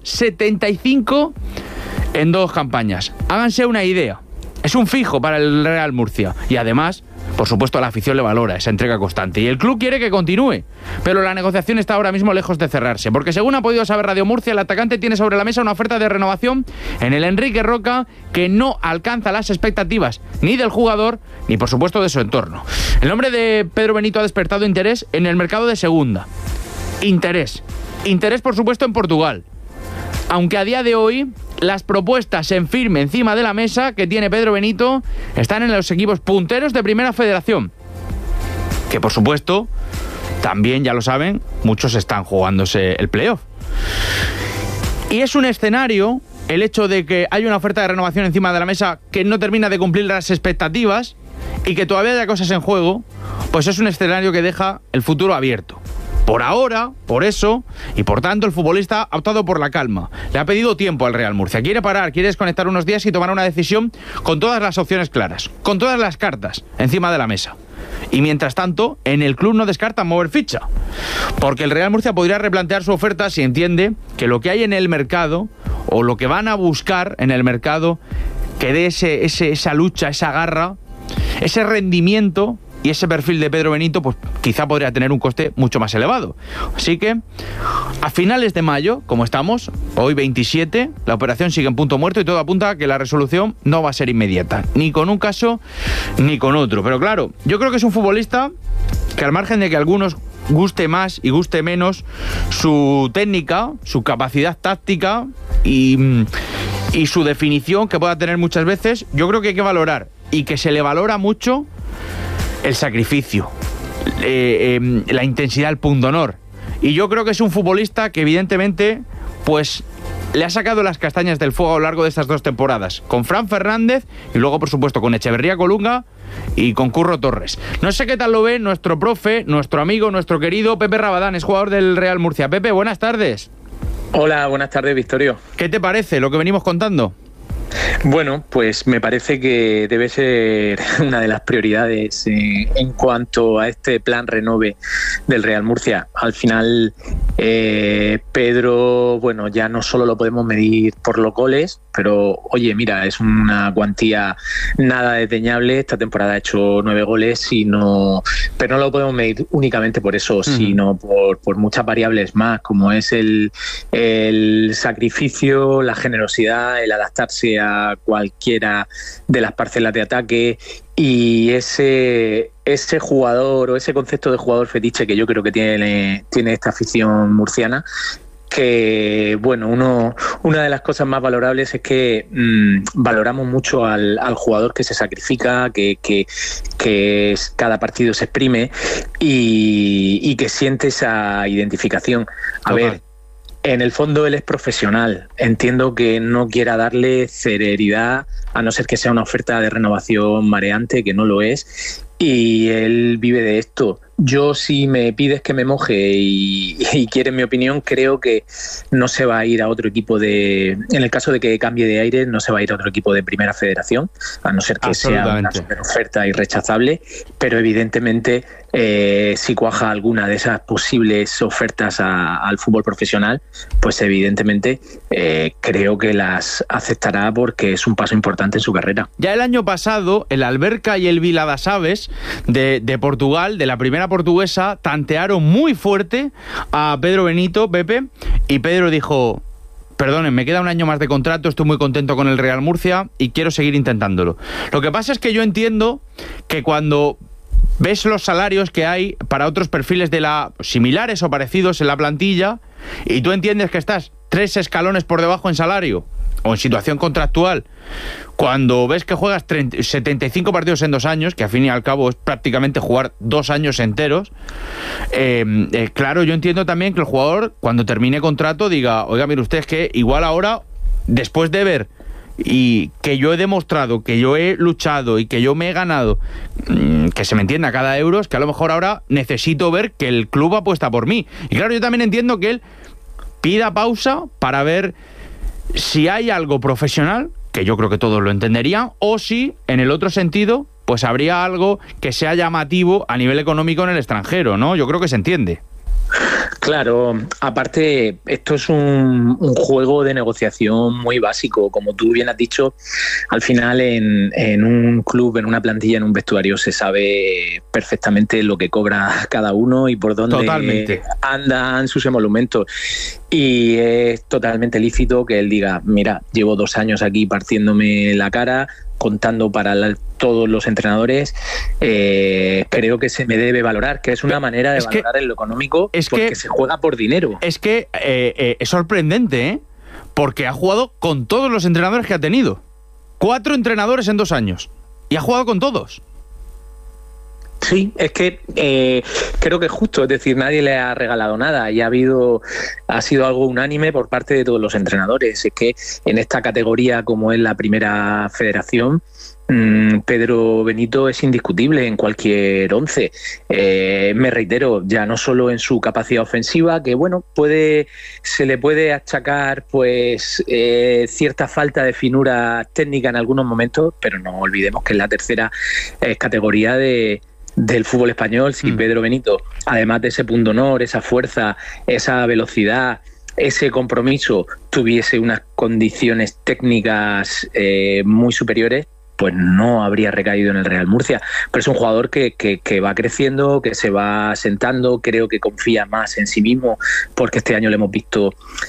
75 en 2 campañas. Háganse una idea. Es un fijo para el Real Murcia y además, por supuesto, la afición le valora esa entrega constante y el club quiere que continúe, pero la negociación está ahora mismo lejos de cerrarse, porque según ha podido saber Radio Murcia, el atacante tiene sobre la mesa una oferta de renovación en el Enrique Roca que no alcanza las expectativas ni del jugador ni, por supuesto, de su entorno. El nombre de Pedro Benito ha despertado interés en el mercado de segunda. Interés, por supuesto, en Portugal, aunque a día de hoy las propuestas en firme encima de la mesa que tiene Pedro Benito están en los equipos punteros de Primera Federación, que, por supuesto, también, ya lo saben, muchos están jugándose el playoff. Y es un escenario, el hecho de que hay una oferta de renovación encima de la mesa que no termina de cumplir las expectativas y que todavía haya cosas en juego, pues es un escenario que deja el futuro abierto. Por ahora, por eso, y por tanto el futbolista ha optado por la calma. Le ha pedido tiempo al Real Murcia. Quiere parar, quiere desconectar unos días y tomar una decisión con todas las opciones claras, con todas las cartas encima de la mesa. Y mientras tanto, en el club no descartan mover ficha, porque el Real Murcia podría replantear su oferta si entiende que lo que hay en el mercado, o lo que van a buscar en el mercado, que dé esa lucha, esa garra, ese rendimiento y ese perfil de Pedro Benito, pues quizá podría tener un coste mucho más elevado. Así que a finales de mayo, como estamos, hoy 27, la operación sigue en punto muerto y todo apunta a que la resolución no va a ser inmediata, ni con un caso ni con otro. Pero claro, yo creo que es un futbolista que, al margen de que algunos guste más y guste menos su técnica, su capacidad táctica y su definición que pueda tener muchas veces, yo creo que hay que valorar, y que se le valora mucho, el sacrificio, la intensidad, el pundonor. Y yo creo que es un futbolista que evidentemente pues le ha sacado las castañas del fuego a lo largo de estas 2 temporadas, con Fran Fernández y luego por supuesto con Echeverría Colunga y con Curro Torres. No sé qué tal lo ve nuestro profe, nuestro amigo, nuestro querido Pepe Rabadán, es jugador del Real Murcia. Pepe, buenas tardes. Hola, buenas tardes, Victorio. ¿Qué te parece lo que venimos contando? Bueno, pues me parece que debe ser una de las prioridades en cuanto a este plan renove del Real Murcia. Al final, Pedro, bueno, ya no solo lo podemos medir por los goles, pero oye, mira, es una cuantía nada desdeñable. Esta temporada ha hecho 9 goles, pero no lo podemos medir únicamente por eso, sino por muchas variables más, como es el sacrificio, la generosidad, el adaptarse a cualquiera de las parcelas de ataque, y ese jugador, o ese concepto de jugador fetiche que yo creo que tiene esta afición murciana, que bueno, una de las cosas más valorables es que valoramos mucho al jugador que se sacrifica, que cada partido se exprime y que siente esa identificación. A ver, en el fondo él es profesional. Entiendo que no quiera darle celeridad, a no ser que sea una oferta de renovación mareante, que no lo es, y él vive de esto. Yo, si me pides que me moje y quieres mi opinión, creo que no se va a ir a otro equipo en el caso de que cambie de aire, no se va a ir a otro equipo de Primera Federación, a no ser que sea una oferta irrechazable, pero evidentemente si cuaja alguna de esas posibles ofertas al fútbol profesional, pues evidentemente creo que las aceptará, porque es un paso importante en su carrera. Ya el año pasado, el Alberca y el Vila das Aves de Portugal, de la primera portuguesa, tantearon muy fuerte a Pedro Benito, Pepe, y Pedro dijo: perdonen, me queda un año más de contrato, estoy muy contento con el Real Murcia y quiero seguir intentándolo. Lo que pasa es que yo entiendo que cuando ves los salarios que hay para otros perfiles similares o parecidos en la plantilla, y tú entiendes que estás 3 escalones por debajo en salario o en situación contractual, cuando ves que juegas 75 partidos en 2 años, que al fin y al cabo es prácticamente jugar 2 años enteros, claro, yo entiendo también que el jugador, cuando termine contrato, diga: oiga, mire usted, es que igual ahora, después de ver y que yo he demostrado, que yo he luchado y que yo me he ganado, que se me entienda, cada euro, es que a lo mejor ahora necesito ver que el club apuesta por mí. Y claro, yo también entiendo que él pida pausa para ver si hay algo profesional, que yo creo que todos lo entenderían, o si, en el otro sentido, pues habría algo que sea llamativo a nivel económico en el extranjero, ¿no? Yo creo que se entiende. Claro, aparte esto es un juego de negociación muy básico. Como tú bien has dicho, al final en un club, en una plantilla, en un vestuario, se sabe perfectamente lo que cobra cada uno y por dónde andan sus emolumentos. Y es totalmente lícito que él diga: mira, llevo 2 años aquí partiéndome la cara, contando para todos los entrenadores, creo que se me debe valorar, que es una manera de valorar en lo económico, porque se juega por dinero. Es que es sorprendente, ¿eh? Porque ha jugado con todos los entrenadores que ha tenido. 4 entrenadores en 2 años. Y ha jugado con todos. Sí, es que creo que es justo, es decir, nadie le ha regalado nada y ha sido algo unánime por parte de todos los entrenadores. Es que en esta categoría, como es la Primera Federación, Pedro Benito es indiscutible en cualquier 11. Me reitero, ya no solo en su capacidad ofensiva, que bueno, se le puede achacar pues cierta falta de finura técnica en algunos momentos, pero no olvidemos que es la tercera categoría del fútbol español. Si Pedro Benito, además de ese punto honor, esa fuerza, esa velocidad, ese compromiso, tuviese unas condiciones técnicas muy superiores, pues no habría recaído en el Real Murcia. Pero es un jugador que va creciendo, que se va asentando, creo que confía más en sí mismo, porque este año le hemos visto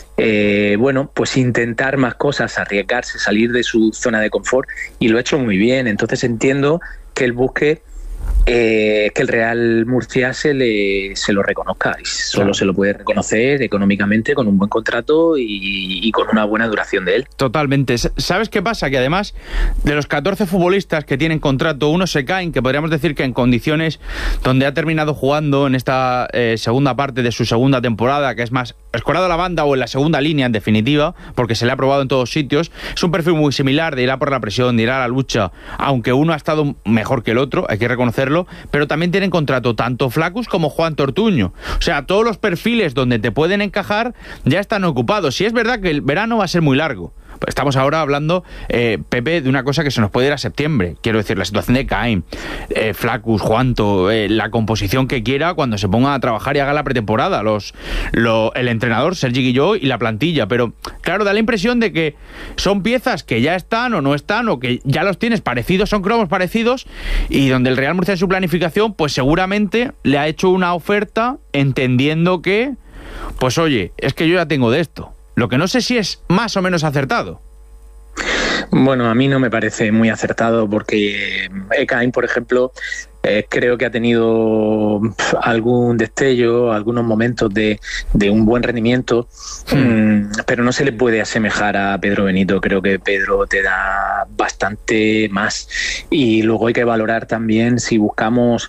pues intentar más cosas, arriesgarse, salir de su zona de confort, y lo ha hecho muy bien. Entonces entiendo que él busque que el Real Murcia se lo reconozca, y solo se lo puede reconocer económicamente con un buen contrato y con una buena duración de él. Totalmente. ¿Sabes qué pasa? Que además de los 14 futbolistas que tienen contrato, unos se caen, que podríamos decir que en condiciones donde ha terminado jugando en esta segunda parte de su segunda temporada, que es más escorado a la banda o en la segunda línea en definitiva, porque se le ha probado en todos sitios, es un perfil muy similar de ir a por la presión, de ir a la lucha, aunque uno ha estado mejor que el otro, hay que reconocerlo, pero también tienen contrato tanto Flaccus como Juan Tortuño. O sea, todos los perfiles donde te pueden encajar ya están ocupados. Y es verdad que el verano va a ser muy largo. Estamos ahora hablando, Pepe, de una cosa que se nos puede ir a septiembre. Quiero decir, la situación de Caín, Flaccus, Juanto, la composición que quiera cuando se ponga a trabajar y haga la pretemporada, el entrenador, Sergi Guilló, y la plantilla. Pero, claro, da la impresión de que son piezas que ya están o no están, o que ya los tienes parecidos, son cromos parecidos, y donde el Real Murcia en su planificación, pues seguramente le ha hecho una oferta entendiendo que, pues oye, es que yo ya tengo de esto. Lo que no sé si es más o menos acertado. Bueno, a mí no me parece muy acertado, porque Ekain, por ejemplo, creo que ha tenido algún destello, algunos momentos de un buen rendimiento, pero no se le puede asemejar a Pedro Benito. Creo que Pedro te da bastante más, y luego hay que valorar también si buscamos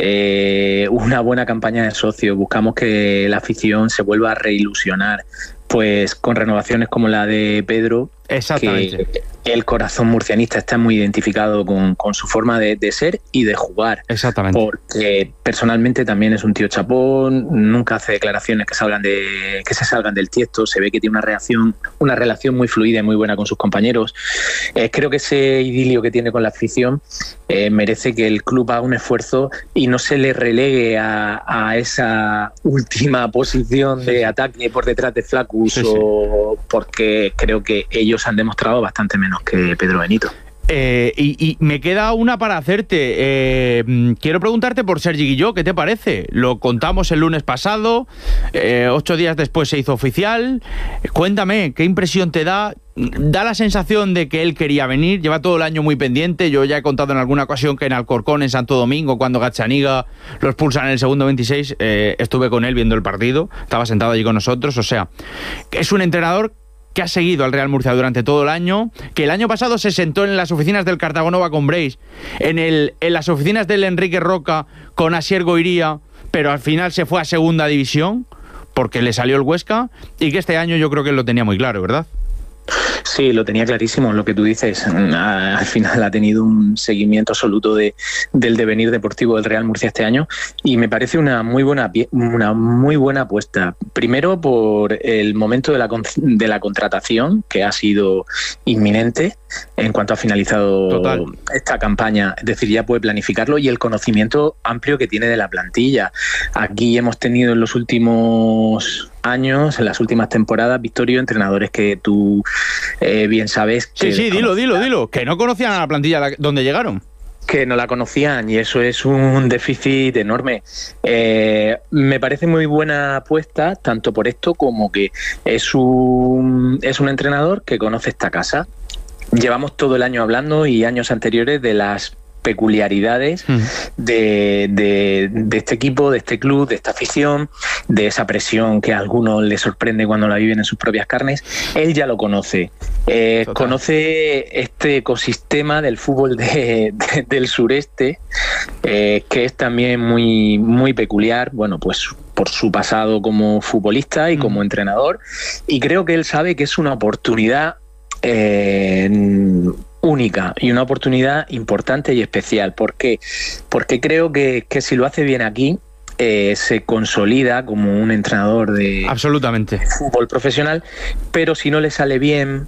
una buena campaña de socios, buscamos que la afición se vuelva a reilusionar, pues con renovaciones como la de Pedro. Exactamente. Que el corazón murcianista está muy identificado con su forma de ser y de jugar. Exactamente. Porque personalmente también es un tío chapón, nunca hace declaraciones que se salgan del tiesto, se ve que tiene una relación muy fluida y muy buena con sus compañeros. Creo que ese idilio que tiene con la afición merece que el club haga un esfuerzo y no se le relegue a esa última posición de ataque por detrás de Flaccus, porque creo que ellos han demostrado bastante menos que Pedro Benito. Y me queda una para hacerte. Quiero preguntarte por Sergi Guilló, ¿qué te parece? Lo contamos el lunes pasado, 8 días después se hizo oficial. Cuéntame, ¿qué impresión te da? Da la sensación de que él quería venir, lleva todo el año muy pendiente. Yo ya he contado en alguna ocasión que en Alcorcón, en Santo Domingo, cuando Gazzaniga los expulsan en el segundo 26, estuve con él viendo el partido, estaba sentado allí con nosotros. O sea, es un entrenador que ha seguido al Real Murcia durante todo el año, que el año pasado se sentó en las oficinas del Cartagonova con Breis, en las oficinas del Enrique Roca con Asier Goiría, pero al final se fue a segunda división porque le salió el Huesca, y que este año yo creo que él lo tenía muy claro, ¿verdad? Sí, lo tenía clarísimo, lo que tú dices. Al final ha tenido un seguimiento absoluto del devenir deportivo del Real Murcia este año, y me parece una muy buena apuesta. Primero, por el momento de la contratación, que ha sido inminente en cuanto ha finalizado esta campaña. Es decir, ya puede planificarlo, y el conocimiento amplio que tiene de la plantilla. Aquí hemos tenido en los últimos años, en las últimas temporadas, Victorio, entrenadores que tú bien sabes que... Sí, dilo, que no conocían a la plantilla donde llegaron. Que no la conocían, y eso es un déficit enorme. Me parece muy buena apuesta, tanto por esto como que es un entrenador que conoce esta casa. Llevamos todo el año hablando, y años anteriores, de las peculiaridades de este equipo, de este club, de esta afición, de esa presión que a algunos les sorprende cuando la viven en sus propias carnes. Él ya lo conoce. Conoce este ecosistema del fútbol del sureste, que es también muy, muy peculiar, bueno, pues por su pasado como futbolista y como entrenador, y creo que él sabe que es una oportunidad única y una oportunidad importante y especial. ¿Por qué? Porque creo que si lo hace bien aquí, se consolida como un entrenador de fútbol profesional, pero si no le sale bien,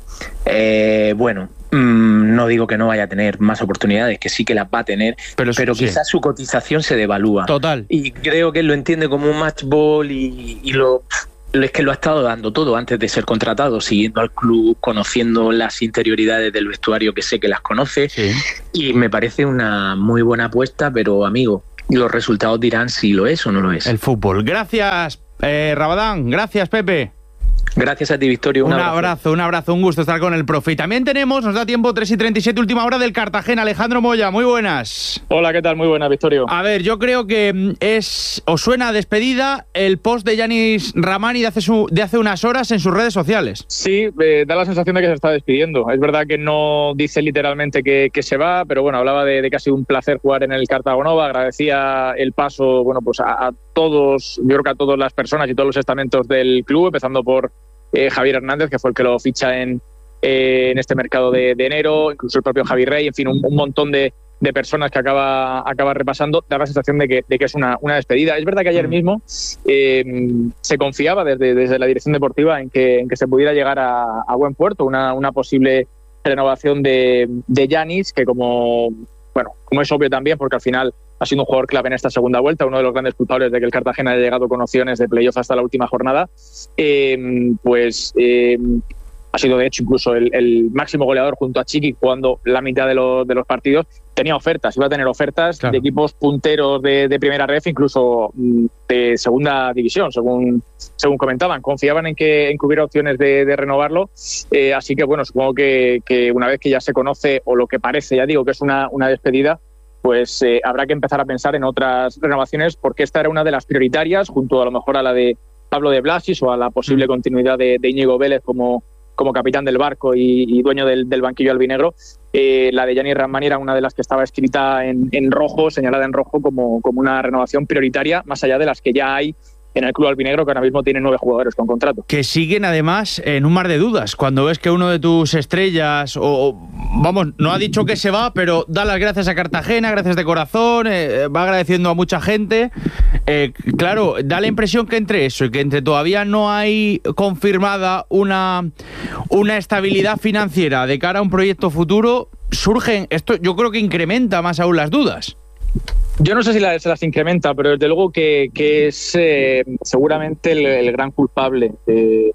no digo que no vaya a tener más oportunidades, que sí que las va a tener, pero quizás su cotización se devalúa. Total. Y creo que él lo entiende como un match ball y es que lo ha estado dando todo antes de ser contratado, siguiendo al club, conociendo las interioridades del vestuario, que sé que las conoce, y me parece una muy buena apuesta, pero amigo, los resultados dirán si lo es o no lo es. El fútbol. Gracias, Rabadán. Gracias, Pepe. Gracias a ti, Victorio. Un abrazo, un gusto estar con el profe. Y también tenemos, nos da tiempo, 3:37, última hora del Cartagena. Alejandro Moya, muy buenas. Hola, ¿qué tal? Muy buenas, Victorio. A ver, yo creo que os suena a despedida el post de Yanis Rahmani de hace unas horas en sus redes sociales. Sí, da la sensación de que se está despidiendo. Es verdad que no dice literalmente que se va, pero bueno, hablaba de que ha sido un placer jugar en el Cartagonova. Agradecía el paso, a todos, yo creo que a todas las personas y todos los estamentos del club, empezando por Javier Hernández, que fue el que lo ficha en este mercado de enero, incluso el propio Javi Rey, en fin, un montón de personas que acaba repasando. Da la sensación de que es una despedida. Es verdad que ayer mismo se confiaba desde la dirección deportiva en que se pudiera llegar a buen puerto, una posible renovación de Yanis, que como es obvio también, porque al final ha sido un jugador clave en esta segunda vuelta, uno de los grandes culpables de que el Cartagena haya llegado con opciones de playoff hasta la última jornada, ha sido de hecho incluso el máximo goleador junto a Chiqui, jugando la mitad de los partidos. Tenía ofertas, iba a tener ofertas de equipos punteros de primera ref, incluso de segunda división, según comentaban. Confiaban en que hubiera opciones de renovarlo, así que supongo que una vez que ya se conoce, o lo que parece, ya digo, que es una despedida, pues habrá que empezar a pensar en otras renovaciones, porque esta era una de las prioritarias, junto a lo mejor a la de Pablo de Blasis o a la posible continuidad de Íñigo Vélez como capitán del barco y dueño del banquillo albinegro. La de Yanis Rahmani era una de las que estaba escrita en rojo, señalada en rojo como una renovación prioritaria, más allá de las que ya hay en el club albinegro, que ahora mismo tiene 9 jugadores con contrato. Que siguen además en un mar de dudas. Cuando ves que uno de tus estrellas, no ha dicho que se va, pero da las gracias a Cartagena, gracias de corazón, va agradeciendo a mucha gente. Claro, da la impresión que entre eso y que entre todavía no hay confirmada una estabilidad financiera de cara a un proyecto futuro, surgen, esto yo creo que incrementa más aún las dudas. Yo no sé si se las incrementa, pero desde luego que es seguramente el gran culpable de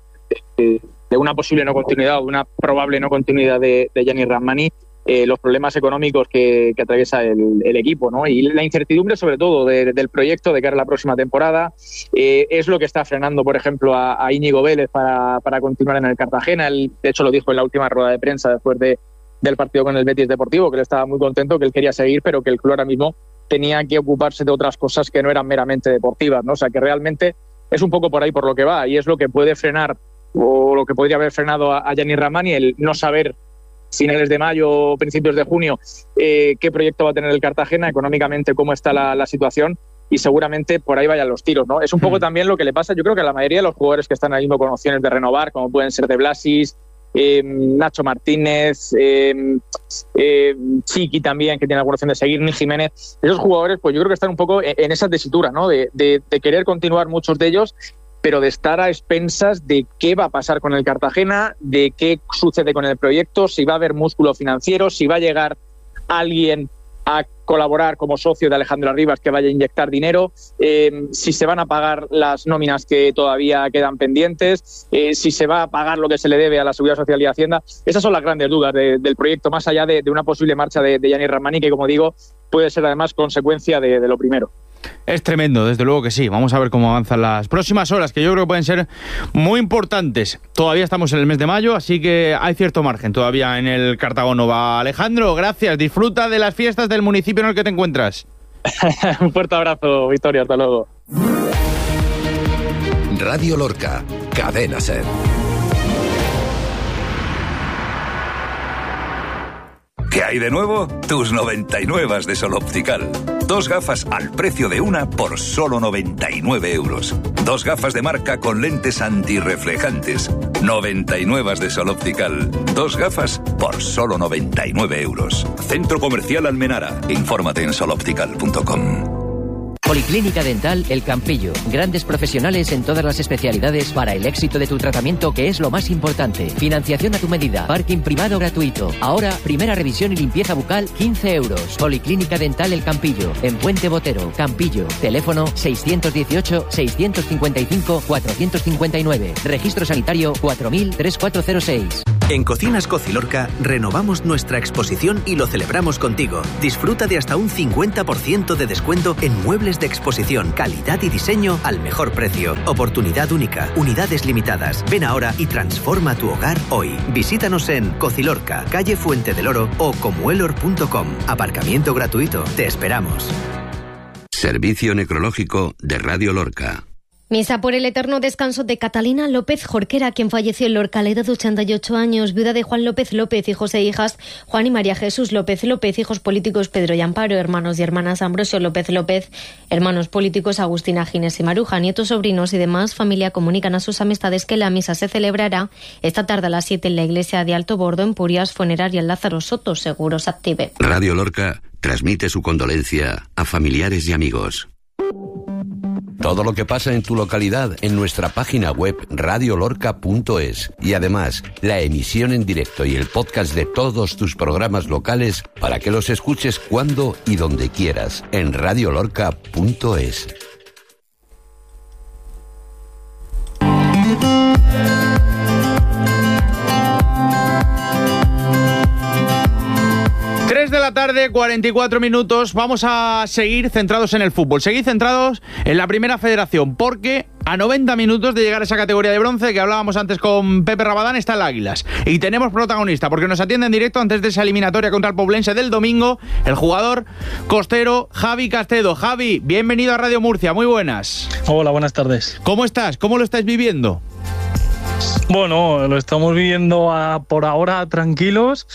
una posible no continuidad o de una probable no continuidad de Yanis Rahmani, los problemas económicos que atraviesa el equipo, ¿no? Y la incertidumbre sobre todo del proyecto de cara a la próxima temporada es lo que está frenando, por ejemplo, a Íñigo Vélez para continuar en el Cartagena. Él, de hecho, lo dijo en la última rueda de prensa después del partido con el Betis Deportivo, que él estaba muy contento, que él quería seguir, pero que el club ahora mismo tenía que ocuparse de otras cosas que no eran meramente deportivas, ¿no? O sea, que realmente es un poco por ahí por lo que va, y es lo que puede frenar, o lo que podría haber frenado a Yanis Rahmani, el no saber finales de mayo o principios de junio qué proyecto va a tener el Cartagena, económicamente cómo está la situación, y seguramente por ahí vayan los tiros, ¿no? Es un poco también lo que le pasa, yo creo que a la mayoría de los jugadores que están ahí con opciones de renovar, como pueden ser De Blasis, Nacho Martínez, Chiqui también, que tiene alguna opción de seguir, Ni Jiménez. Esos jugadores, pues yo creo que están un poco en esa tesitura, ¿no? De querer continuar muchos de ellos, pero de estar a expensas de qué va a pasar con el Cartagena, de qué sucede con el proyecto, si va a haber músculo financiero, si va a llegar alguien a colaborar como socio de Alejandro Arribas que vaya a inyectar dinero, si se van a pagar las nóminas que todavía quedan pendientes, si se va a pagar lo que se le debe a la Seguridad Social y Hacienda. Esas son las grandes dudas del proyecto, más allá de una posible marcha de Yanis Rahmani, que, como digo, puede ser además consecuencia de lo primero. Es tremendo, desde luego que sí. Vamos a ver cómo avanzan las próximas horas, que yo creo que pueden ser muy importantes. Todavía estamos en el mes de mayo, así que hay cierto margen todavía en el Cartagonova. Alejandro, gracias. Disfruta de las fiestas del municipio en el que te encuentras. Un fuerte abrazo, Victoria. Hasta luego. Radio Lorca, Cadena SER. ¿Qué hay de nuevo? Tus 99 de Sol Optical. 2 gafas al precio de una por solo 99 euros. 2 gafas de marca con lentes antirreflejantes. 99 de Sol Optical. 2 gafas por solo 99 euros. Centro Comercial Almenara. Infórmate en soloptical.com. Policlínica Dental El Campillo. Grandes profesionales en todas las especialidades para el éxito de tu tratamiento, que es lo más importante. Financiación a tu medida. Parking privado gratuito. Ahora, primera revisión y limpieza bucal, 15 euros. Policlínica Dental El Campillo. En Puente Botero, Campillo. Teléfono 618-655-459. Registro sanitario 4000-3406. En Cocinas Cocilorca renovamos nuestra exposición y lo celebramos contigo. Disfruta de hasta un 50% de descuento en muebles de exposición, calidad y diseño al mejor precio. Oportunidad única, unidades limitadas. Ven ahora y transforma tu hogar hoy. Visítanos en Cocilorca, calle Fuente del Oro o comuelor.com. Aparcamiento gratuito. Te esperamos. Servicio Necrológico de Radio Lorca. Misa por el eterno descanso de Catalina López Jorquera, quien falleció en Lorca a la edad de 88 años, viuda de Juan López López, hijos e hijas Juan y María Jesús López López, hijos políticos Pedro y Amparo, hermanos y hermanas Ambrosio López López, hermanos políticos Agustina, Ginés y Maruja, nietos, sobrinos y demás familia comunican a sus amistades que la misa se celebrará esta tarde a las 7 en la iglesia de Alto Bordo, en Purias, Funeraria Lázaro Soto, Seguros Active. Radio Lorca transmite su condolencia a familiares y amigos. Todo lo que pasa en tu localidad en nuestra página web radiolorca.es y además la emisión en directo y el podcast de todos tus programas locales para que los escuches cuando y donde quieras en radiolorca.es. De la tarde, 44 minutos. Vamos a seguir centrados en el fútbol. Seguir centrados en la Primera Federación, porque a 90 minutos de llegar a esa categoría de bronce que hablábamos antes con Pepe Rabadán está el Águilas. Y tenemos protagonista, porque nos atiende en directo antes de esa eliminatoria contra el Poblense del domingo, el jugador costero Javi Castedo. Javi, bienvenido a Radio Murcia. Muy buenas. Hola, buenas tardes. ¿Cómo estás? ¿Cómo lo estáis viviendo? Bueno, lo estamos viviendo por ahora tranquilos,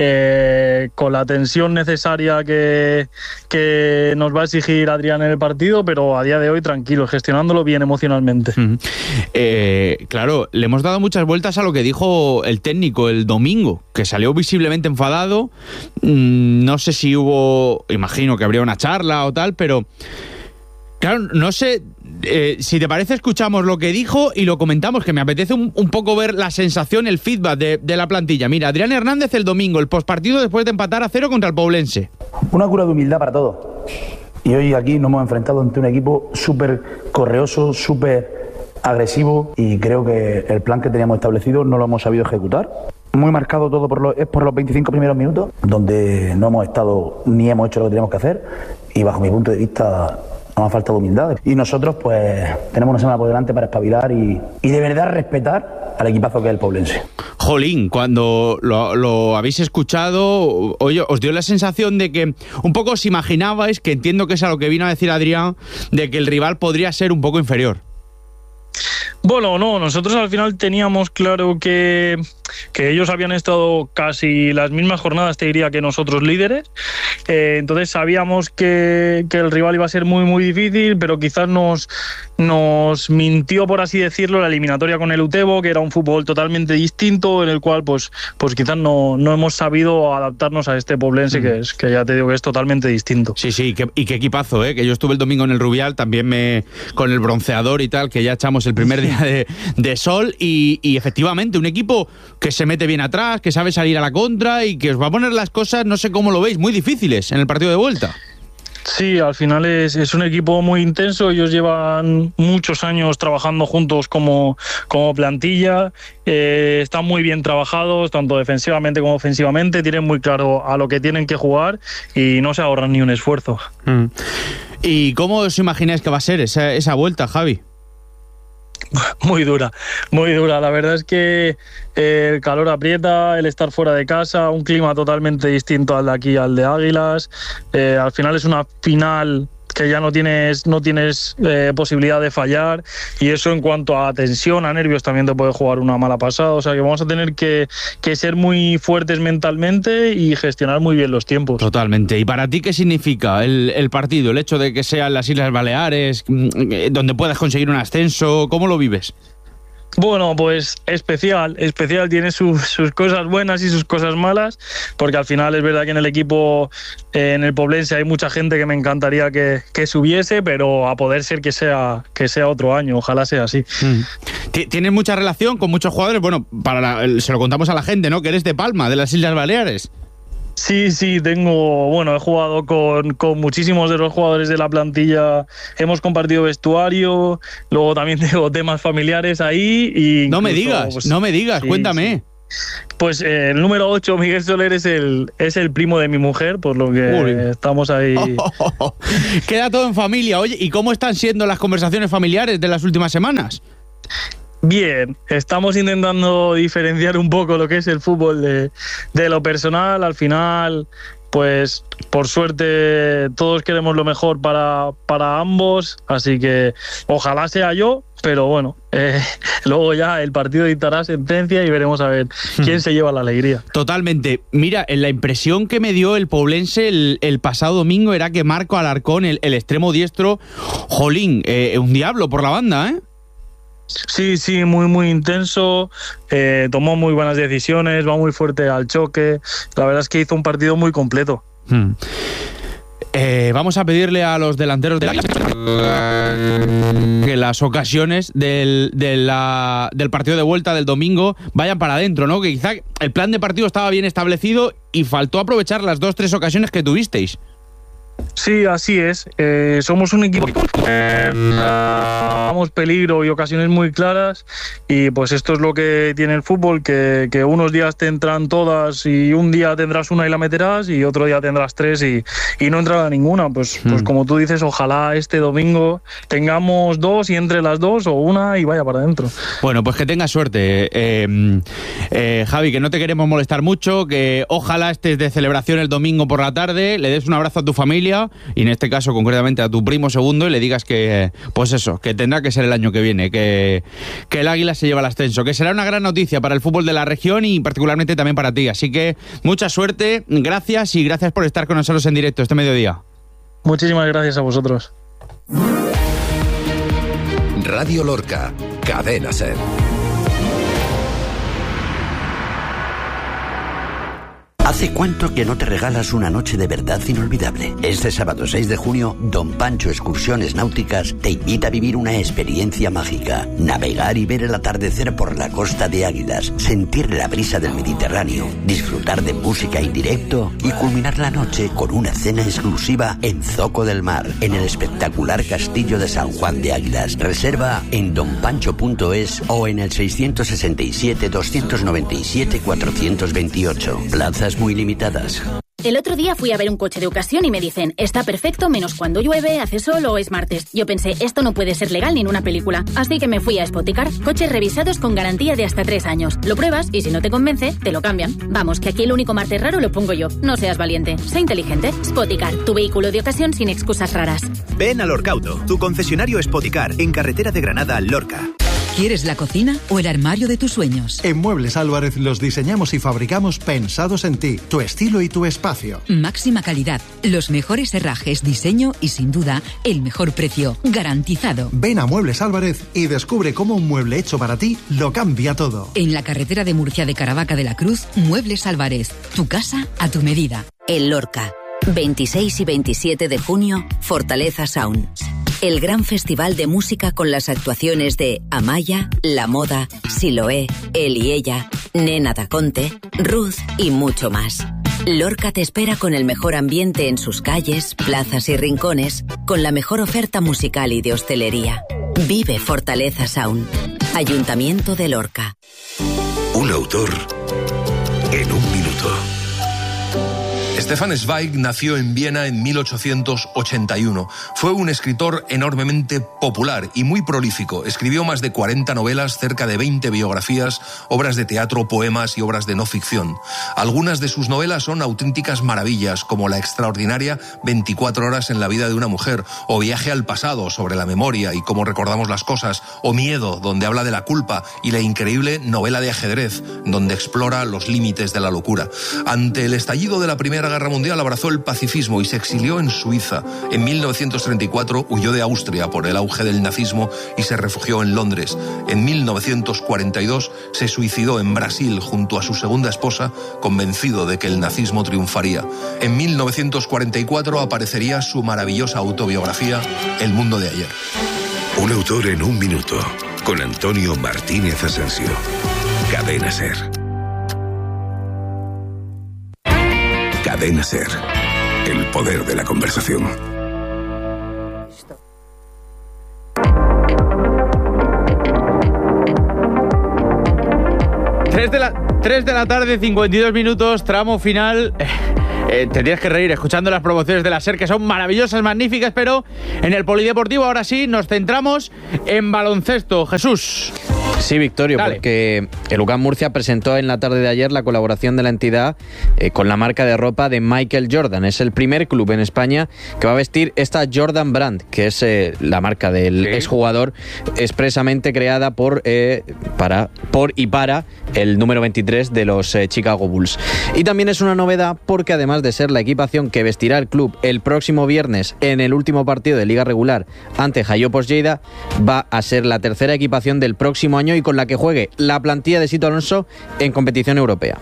con la tensión necesaria que nos va a exigir Adrián en el partido, pero a día de hoy tranquilos, gestionándolo bien emocionalmente. Claro, le hemos dado muchas vueltas a lo que dijo el técnico el domingo, que salió visiblemente enfadado. No sé si imagino que habría una charla o tal, pero claro, no sé. Si te parece, escuchamos lo que dijo y lo comentamos, que me apetece un poco ver la sensación, el feedback de la plantilla. Mira, Adrián Hernández el domingo, el postpartido después de empatar a 0 contra el Poblense. Una cura de humildad para todos. Y hoy aquí nos hemos enfrentado ante un equipo súper correoso, súper agresivo, y creo que el plan que teníamos establecido no lo hemos sabido ejecutar. Muy marcado todo por los 25 primeros minutos, donde no hemos estado ni hemos hecho lo que teníamos que hacer, y bajo mi punto de vista nos ha faltado humildad. Y nosotros pues tenemos una semana por delante para espabilar y de verdad respetar al equipazo que es el Poblense. Jolín, cuando lo habéis escuchado, oye, os dio la sensación de que un poco os imaginabais, que entiendo que es a lo que vino a decir Adrián, de que el rival podría ser un poco inferior. Bueno, no, nosotros al final teníamos claro que ellos habían estado casi las mismas jornadas, te diría, que nosotros líderes. Entonces sabíamos que el rival iba a ser muy, muy difícil, pero quizás nos mintió, por así decirlo, la eliminatoria con el Utebo, que era un fútbol totalmente distinto, en el cual pues quizás no hemos sabido adaptarnos a este Poblense, que ya te digo que es totalmente distinto. Sí, y qué equipazo, que yo estuve el domingo en el Rubial, también con el bronceador y tal, que ya echamos el primer día de sol, y efectivamente un equipo que se mete bien atrás, que sabe salir a la contra y que os va a poner las cosas, no sé cómo lo veis, muy difíciles en el partido de vuelta. Sí, al final es un equipo muy intenso. Ellos llevan muchos años trabajando juntos como plantilla, están muy bien trabajados, tanto defensivamente como ofensivamente, tienen muy claro a lo que tienen que jugar y no se ahorran ni un esfuerzo. ¿Y cómo os imagináis que va a ser esa vuelta, Javi? Muy dura. La verdad es que el calor aprieta, el estar fuera de casa, un clima totalmente distinto al de aquí, al de Águilas. Al final es una final que ya no tienes posibilidad de fallar, y eso en cuanto a tensión, a nervios, también te puede jugar una mala pasada. O sea que vamos a tener que ser muy fuertes mentalmente y gestionar muy bien los tiempos. Totalmente. ¿Y para ti qué significa el partido? El hecho de que sean las Islas Baleares, donde puedas conseguir un ascenso, ¿cómo lo vives? Bueno, pues especial, tiene sus cosas buenas y sus cosas malas, porque al final es verdad que en el equipo, en el Poblense, hay mucha gente que me encantaría que subiese, pero a poder ser que sea otro año, ojalá sea así. ¿Tienes mucha relación con muchos jugadores? Bueno, se lo contamos a la gente, ¿no? Que eres de Palma, de las Islas Baleares. Sí, he jugado con muchísimos de los jugadores de la plantilla, hemos compartido vestuario, luego también tengo temas familiares ahí y... No me digas, sí, cuéntame. Sí. Pues el número 8, Miguel Soler, es el primo de mi mujer, por lo que estamos ahí... Queda todo en familia. Oye, ¿y cómo están siendo las conversaciones familiares de las últimas semanas? Bien, estamos intentando diferenciar un poco lo que es el fútbol de lo personal. Al final, pues por suerte todos queremos lo mejor para ambos, así que ojalá sea yo, pero bueno, luego ya el partido dictará sentencia y veremos a ver quién se lleva la alegría. Totalmente. Mira, la impresión que me dio el Poblense el pasado domingo era que Marco Alarcón, el extremo diestro, jolín, un diablo por la banda, ¿eh? Sí, muy intenso, tomó muy buenas decisiones, va muy fuerte al choque, la verdad es que hizo un partido muy completo. Vamos a pedirle a los delanteros del que las ocasiones del partido de vuelta del domingo vayan para adentro, ¿no? Que quizá el plan de partido estaba bien establecido y faltó aprovechar las 2-3 ocasiones que tuvisteis. Sí, así es. Somos un equipo que damos peligro y ocasiones muy claras, y pues esto es lo que tiene el fútbol, que unos días te entran todas y un día tendrás una y la meterás y otro día tendrás 3 y no entrará ninguna. Pues como tú dices, ojalá este domingo tengamos 2 y entre las 2 o una y vaya para adentro. Bueno, pues que tengas suerte. Javi, que no te queremos molestar mucho, que ojalá estés de celebración el domingo por la tarde, le des un abrazo a tu familia y en este caso concretamente a tu primo segundo y le digas que, pues eso, que tendrá que ser el año que viene, que el Águila se lleva el ascenso, que será una gran noticia para el fútbol de la región y particularmente también para ti. Así que mucha suerte, gracias y gracias por estar con nosotros en directo este mediodía. Muchísimas gracias a vosotros. Radio Lorca, Cadena SER. ¿Hace cuánto que no te regalas una noche de verdad inolvidable? Este sábado 6 de junio, Don Pancho Excursiones Náuticas te invita a vivir una experiencia mágica. Navegar y ver el atardecer por la costa de Águilas, sentir la brisa del Mediterráneo, disfrutar de música en directo y culminar la noche con una cena exclusiva en Zoco del Mar, en el espectacular castillo de San Juan de Águilas. Reserva en donpancho.es o en el 667-297-428. Plazas muy limitadas. El otro día fui a ver un coche de ocasión y me dicen, está perfecto menos cuando llueve, hace sol o es martes. Yo pensé, esto no puede ser legal ni en una película. Así que me fui a Spoticar. Coches revisados con garantía de hasta 3 años. Lo pruebas y si no te convence, te lo cambian. Vamos, que aquí el único martes raro lo pongo yo. No seas valiente, sé inteligente. Spoticar, tu vehículo de ocasión sin excusas raras. Ven a Lorcauto, tu concesionario Spoticar, en carretera de Granada a Lorca. ¿Quieres la cocina o el armario de tus sueños? En Muebles Álvarez los diseñamos y fabricamos pensados en ti, tu estilo y tu espacio. Máxima calidad, los mejores herrajes, diseño y sin duda el mejor precio, garantizado. Ven a Muebles Álvarez y descubre cómo un mueble hecho para ti lo cambia todo. En la carretera de Murcia de Caravaca de la Cruz, Muebles Álvarez, tu casa a tu medida. En Lorca, 26 y 27 de junio, Fortaleza Sound. El gran festival de música con las actuaciones de Amaya, La Moda, Siloé, Él y Ella, Nena Daconte, Ruth y mucho más. Lorca te espera con el mejor ambiente en sus calles, plazas y rincones, con la mejor oferta musical y de hostelería. Vive Fortaleza Sound. Ayuntamiento de Lorca. Un autor en un minuto. Stefan Zweig nació en Viena en 1881. Fue un escritor enormemente popular y muy prolífico. Escribió más de 40 novelas, cerca de 20 biografías, obras de teatro, poemas y obras de no ficción. Algunas de sus novelas son auténticas maravillas, como la extraordinaria 24 horas en la vida de una mujer, o Viaje al pasado, sobre la memoria y cómo recordamos las cosas, o Miedo, donde habla de la culpa, y la increíble novela de ajedrez, donde explora los límites de la locura. Ante el estallido de la Primera Primera Guerra Mundial abrazó el pacifismo y se exilió en Suiza. En 1934 huyó de Austria por el auge del nazismo y se refugió en Londres. En 1942 se suicidó en Brasil junto a su segunda esposa, convencido de que el nazismo triunfaría. En 1944 aparecería su maravillosa autobiografía, El mundo de ayer. Un autor en un minuto, con Antonio Martínez Asensio. Cadena SER. Cadena SER. El poder de la conversación. Tres de la tarde, 52 minutos, tramo final. Te tienes que reír escuchando las promociones de la SER, que son maravillosas, magníficas, pero en el polideportivo ahora sí nos centramos en baloncesto. Jesús. Sí, Victorio, dale. Porque el UCAM Murcia presentó en la tarde de ayer la colaboración de la entidad con la marca de ropa de Michael Jordan. Es el primer club en España que va a vestir esta Jordan Brand, que es la marca del exjugador expresamente creada por y para el número 23 de los Chicago Bulls. Y también es una novedad porque además de ser la equipación que vestirá el club el próximo viernes en el último partido de Liga Regular ante Jayopos Lleida, va a ser la tercera equipación del próximo año y con la que juegue la plantilla de Sito Alonso en competición europea.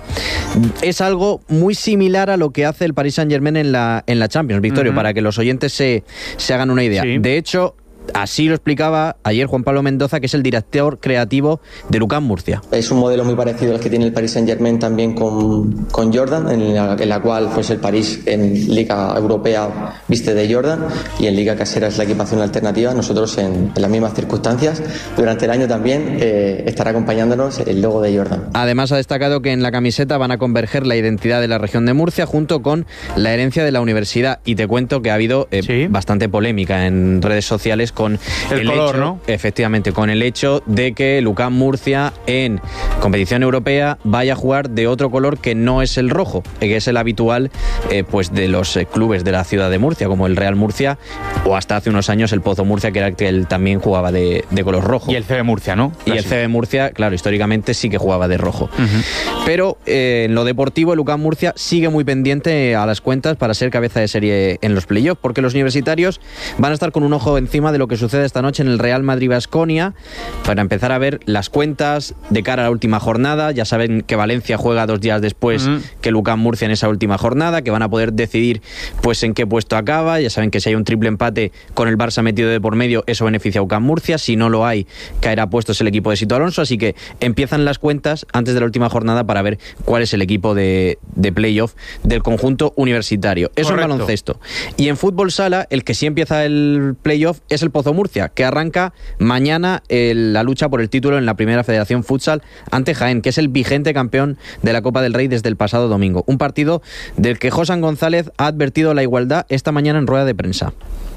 Es algo muy similar a lo que hace el Paris Saint-Germain en la Champions, Victorio, para que los oyentes se hagan una idea. Sí. De hecho, así lo explicaba ayer Juan Pablo Mendoza, que es el director creativo de UCAM Murcia. Es un modelo muy parecido al que tiene el Paris Saint-Germain también con Jordan, en la cual pues el París en Liga Europea viste de Jordan y en Liga Casera es la equipación alternativa. Nosotros en las mismas circunstancias durante el año también estará acompañándonos el logo de Jordan. Además ha destacado que en la camiseta van a converger la identidad de la región de Murcia junto con la herencia de la universidad, y te cuento que ha habido bastante polémica en redes sociales con el color, hecho, ¿no? Efectivamente, con el hecho de que el UCAM Murcia en competición europea vaya a jugar de otro color que no es el rojo, que es el habitual pues de los clubes de la ciudad de Murcia, como el Real Murcia o hasta hace unos años el Pozo Murcia, que era el que él también jugaba de color rojo. Y el CB Murcia, ¿no? Y el CB Murcia, claro, históricamente sí que jugaba de rojo. Pero en lo deportivo el UCAM Murcia sigue muy pendiente a las cuentas para ser cabeza de serie en los playoffs, porque los universitarios van a estar con un ojo encima de lo que sucede esta noche en el Real Madrid-Baskonia para empezar a ver las cuentas de cara a la última jornada. Ya saben que Valencia juega 2 días después que el UCAM Murcia en esa última jornada, que van a poder decidir pues en qué puesto acaba. Ya saben que si hay un triple empate con el Barça metido de por medio, eso beneficia a UCAM Murcia. Si no lo hay, caerá puestos el equipo de Sito Alonso. Así que empiezan las cuentas antes de la última jornada para ver cuál es el equipo de playoff del conjunto universitario. Eso en baloncesto. Y en fútbol sala, el que sí empieza el playoff es el Pozo Murcia, que arranca mañana la lucha por el título en la Primera Federación Futsal ante Jaén, que es el vigente campeón de la Copa del Rey desde el pasado domingo. Un partido del que Josan González ha advertido la igualdad esta mañana en rueda de prensa.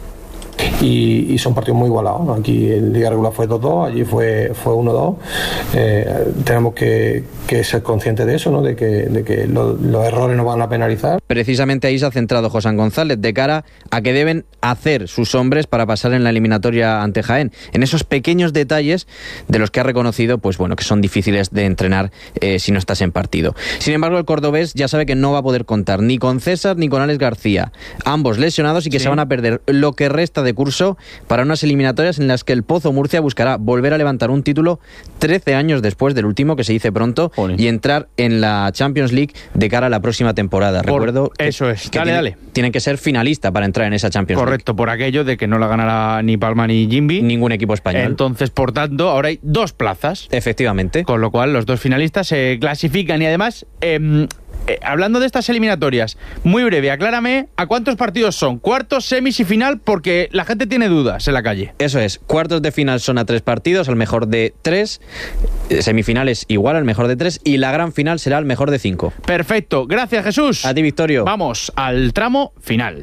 Y son partidos muy igualados. Aquí en Liga Regular fue 2-2, allí fue 1-2. Tenemos que ser conscientes de eso, ¿no? de que los errores nos van a penalizar. Precisamente ahí se ha centrado Josan González de cara a que deben hacer sus hombres para pasar en la eliminatoria ante Jaén, en esos pequeños detalles de los que ha reconocido pues bueno, que son difíciles de entrenar si no estás en partido. Sin embargo, el cordobés ya sabe que no va a poder contar ni con César ni con Alex García, ambos lesionados, y que se van a perder lo que resta de curso para unas eliminatorias en las que el Pozo Murcia buscará volver a levantar un título 13 años después del último, que se dice pronto, y entrar en la Champions League de cara a la próxima temporada. Recuerdo eso es, que tienen que ser finalista para entrar en esa Champions League. Correcto, por aquello de que no la ganará ni Palma ni Jimby, ningún equipo español. Entonces, por tanto, ahora hay 2 plazas. Efectivamente. Con lo cual, los 2 finalistas se clasifican. Y además, hablando de estas eliminatorias, muy breve, aclárame a cuántos partidos son, cuartos, semis y final, porque la gente tiene dudas en la calle. Eso es, cuartos de final son a 3 partidos, al mejor de 3, semifinales igual al mejor de 3, y la gran final será al mejor de 5. Perfecto, gracias Jesús. A ti, Victorio. Vamos al tramo final.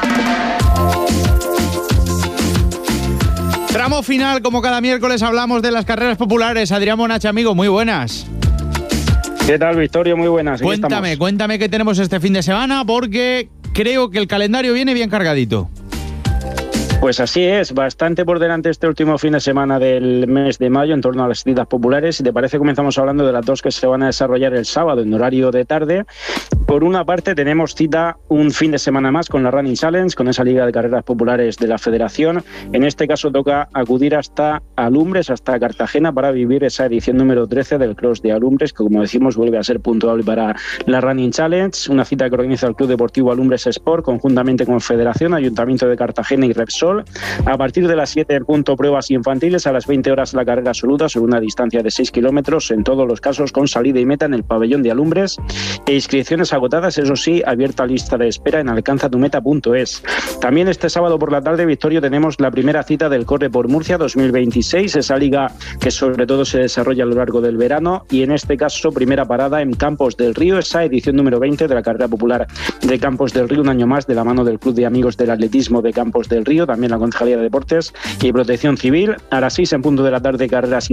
Tramo final, como cada miércoles hablamos de las carreras populares. Adrián Monache, amigo, muy buenas. ¿Qué tal, Victorio? Muy buenas. Cuéntame qué tenemos este fin de semana, porque creo que el calendario viene bien cargadito. Pues así es, bastante por delante este último fin de semana del mes de mayo en torno a las citas populares. Si te parece, comenzamos hablando de las dos que se van a desarrollar el sábado en horario de tarde. Por una parte, tenemos cita un fin de semana más con la Running Challenge, con esa liga de carreras populares de la Federación. En este caso toca acudir hasta Alumbres, hasta Cartagena, para vivir esa edición número 13 del Cross de Alumbres, que como decimos vuelve a ser puntuable para la Running Challenge, una cita que organiza el Club Deportivo Alumbres Sport conjuntamente con Federación, Ayuntamiento de Cartagena y Repsol. A partir de las 7 el punto pruebas infantiles, a las 20 horas la carrera absoluta sobre una distancia de 6 kilómetros, en todos los casos con salida y meta en el pabellón de Alumbres, e inscripciones agotadas, eso sí, abierta lista de espera en alcanzatumeta.es. También este sábado por la tarde, Victorio, tenemos la primera cita del Corre por Murcia 2026, esa liga que sobre todo se desarrolla a lo largo del verano, y en este caso primera parada en Campos del Río, esa edición número 20 de la carrera popular de Campos del Río, un año más de la mano del Club de Amigos del Atletismo de Campos del Río, también la Concejalía de Deportes y Protección Civil. A las 6 en punto de la tarde, carreras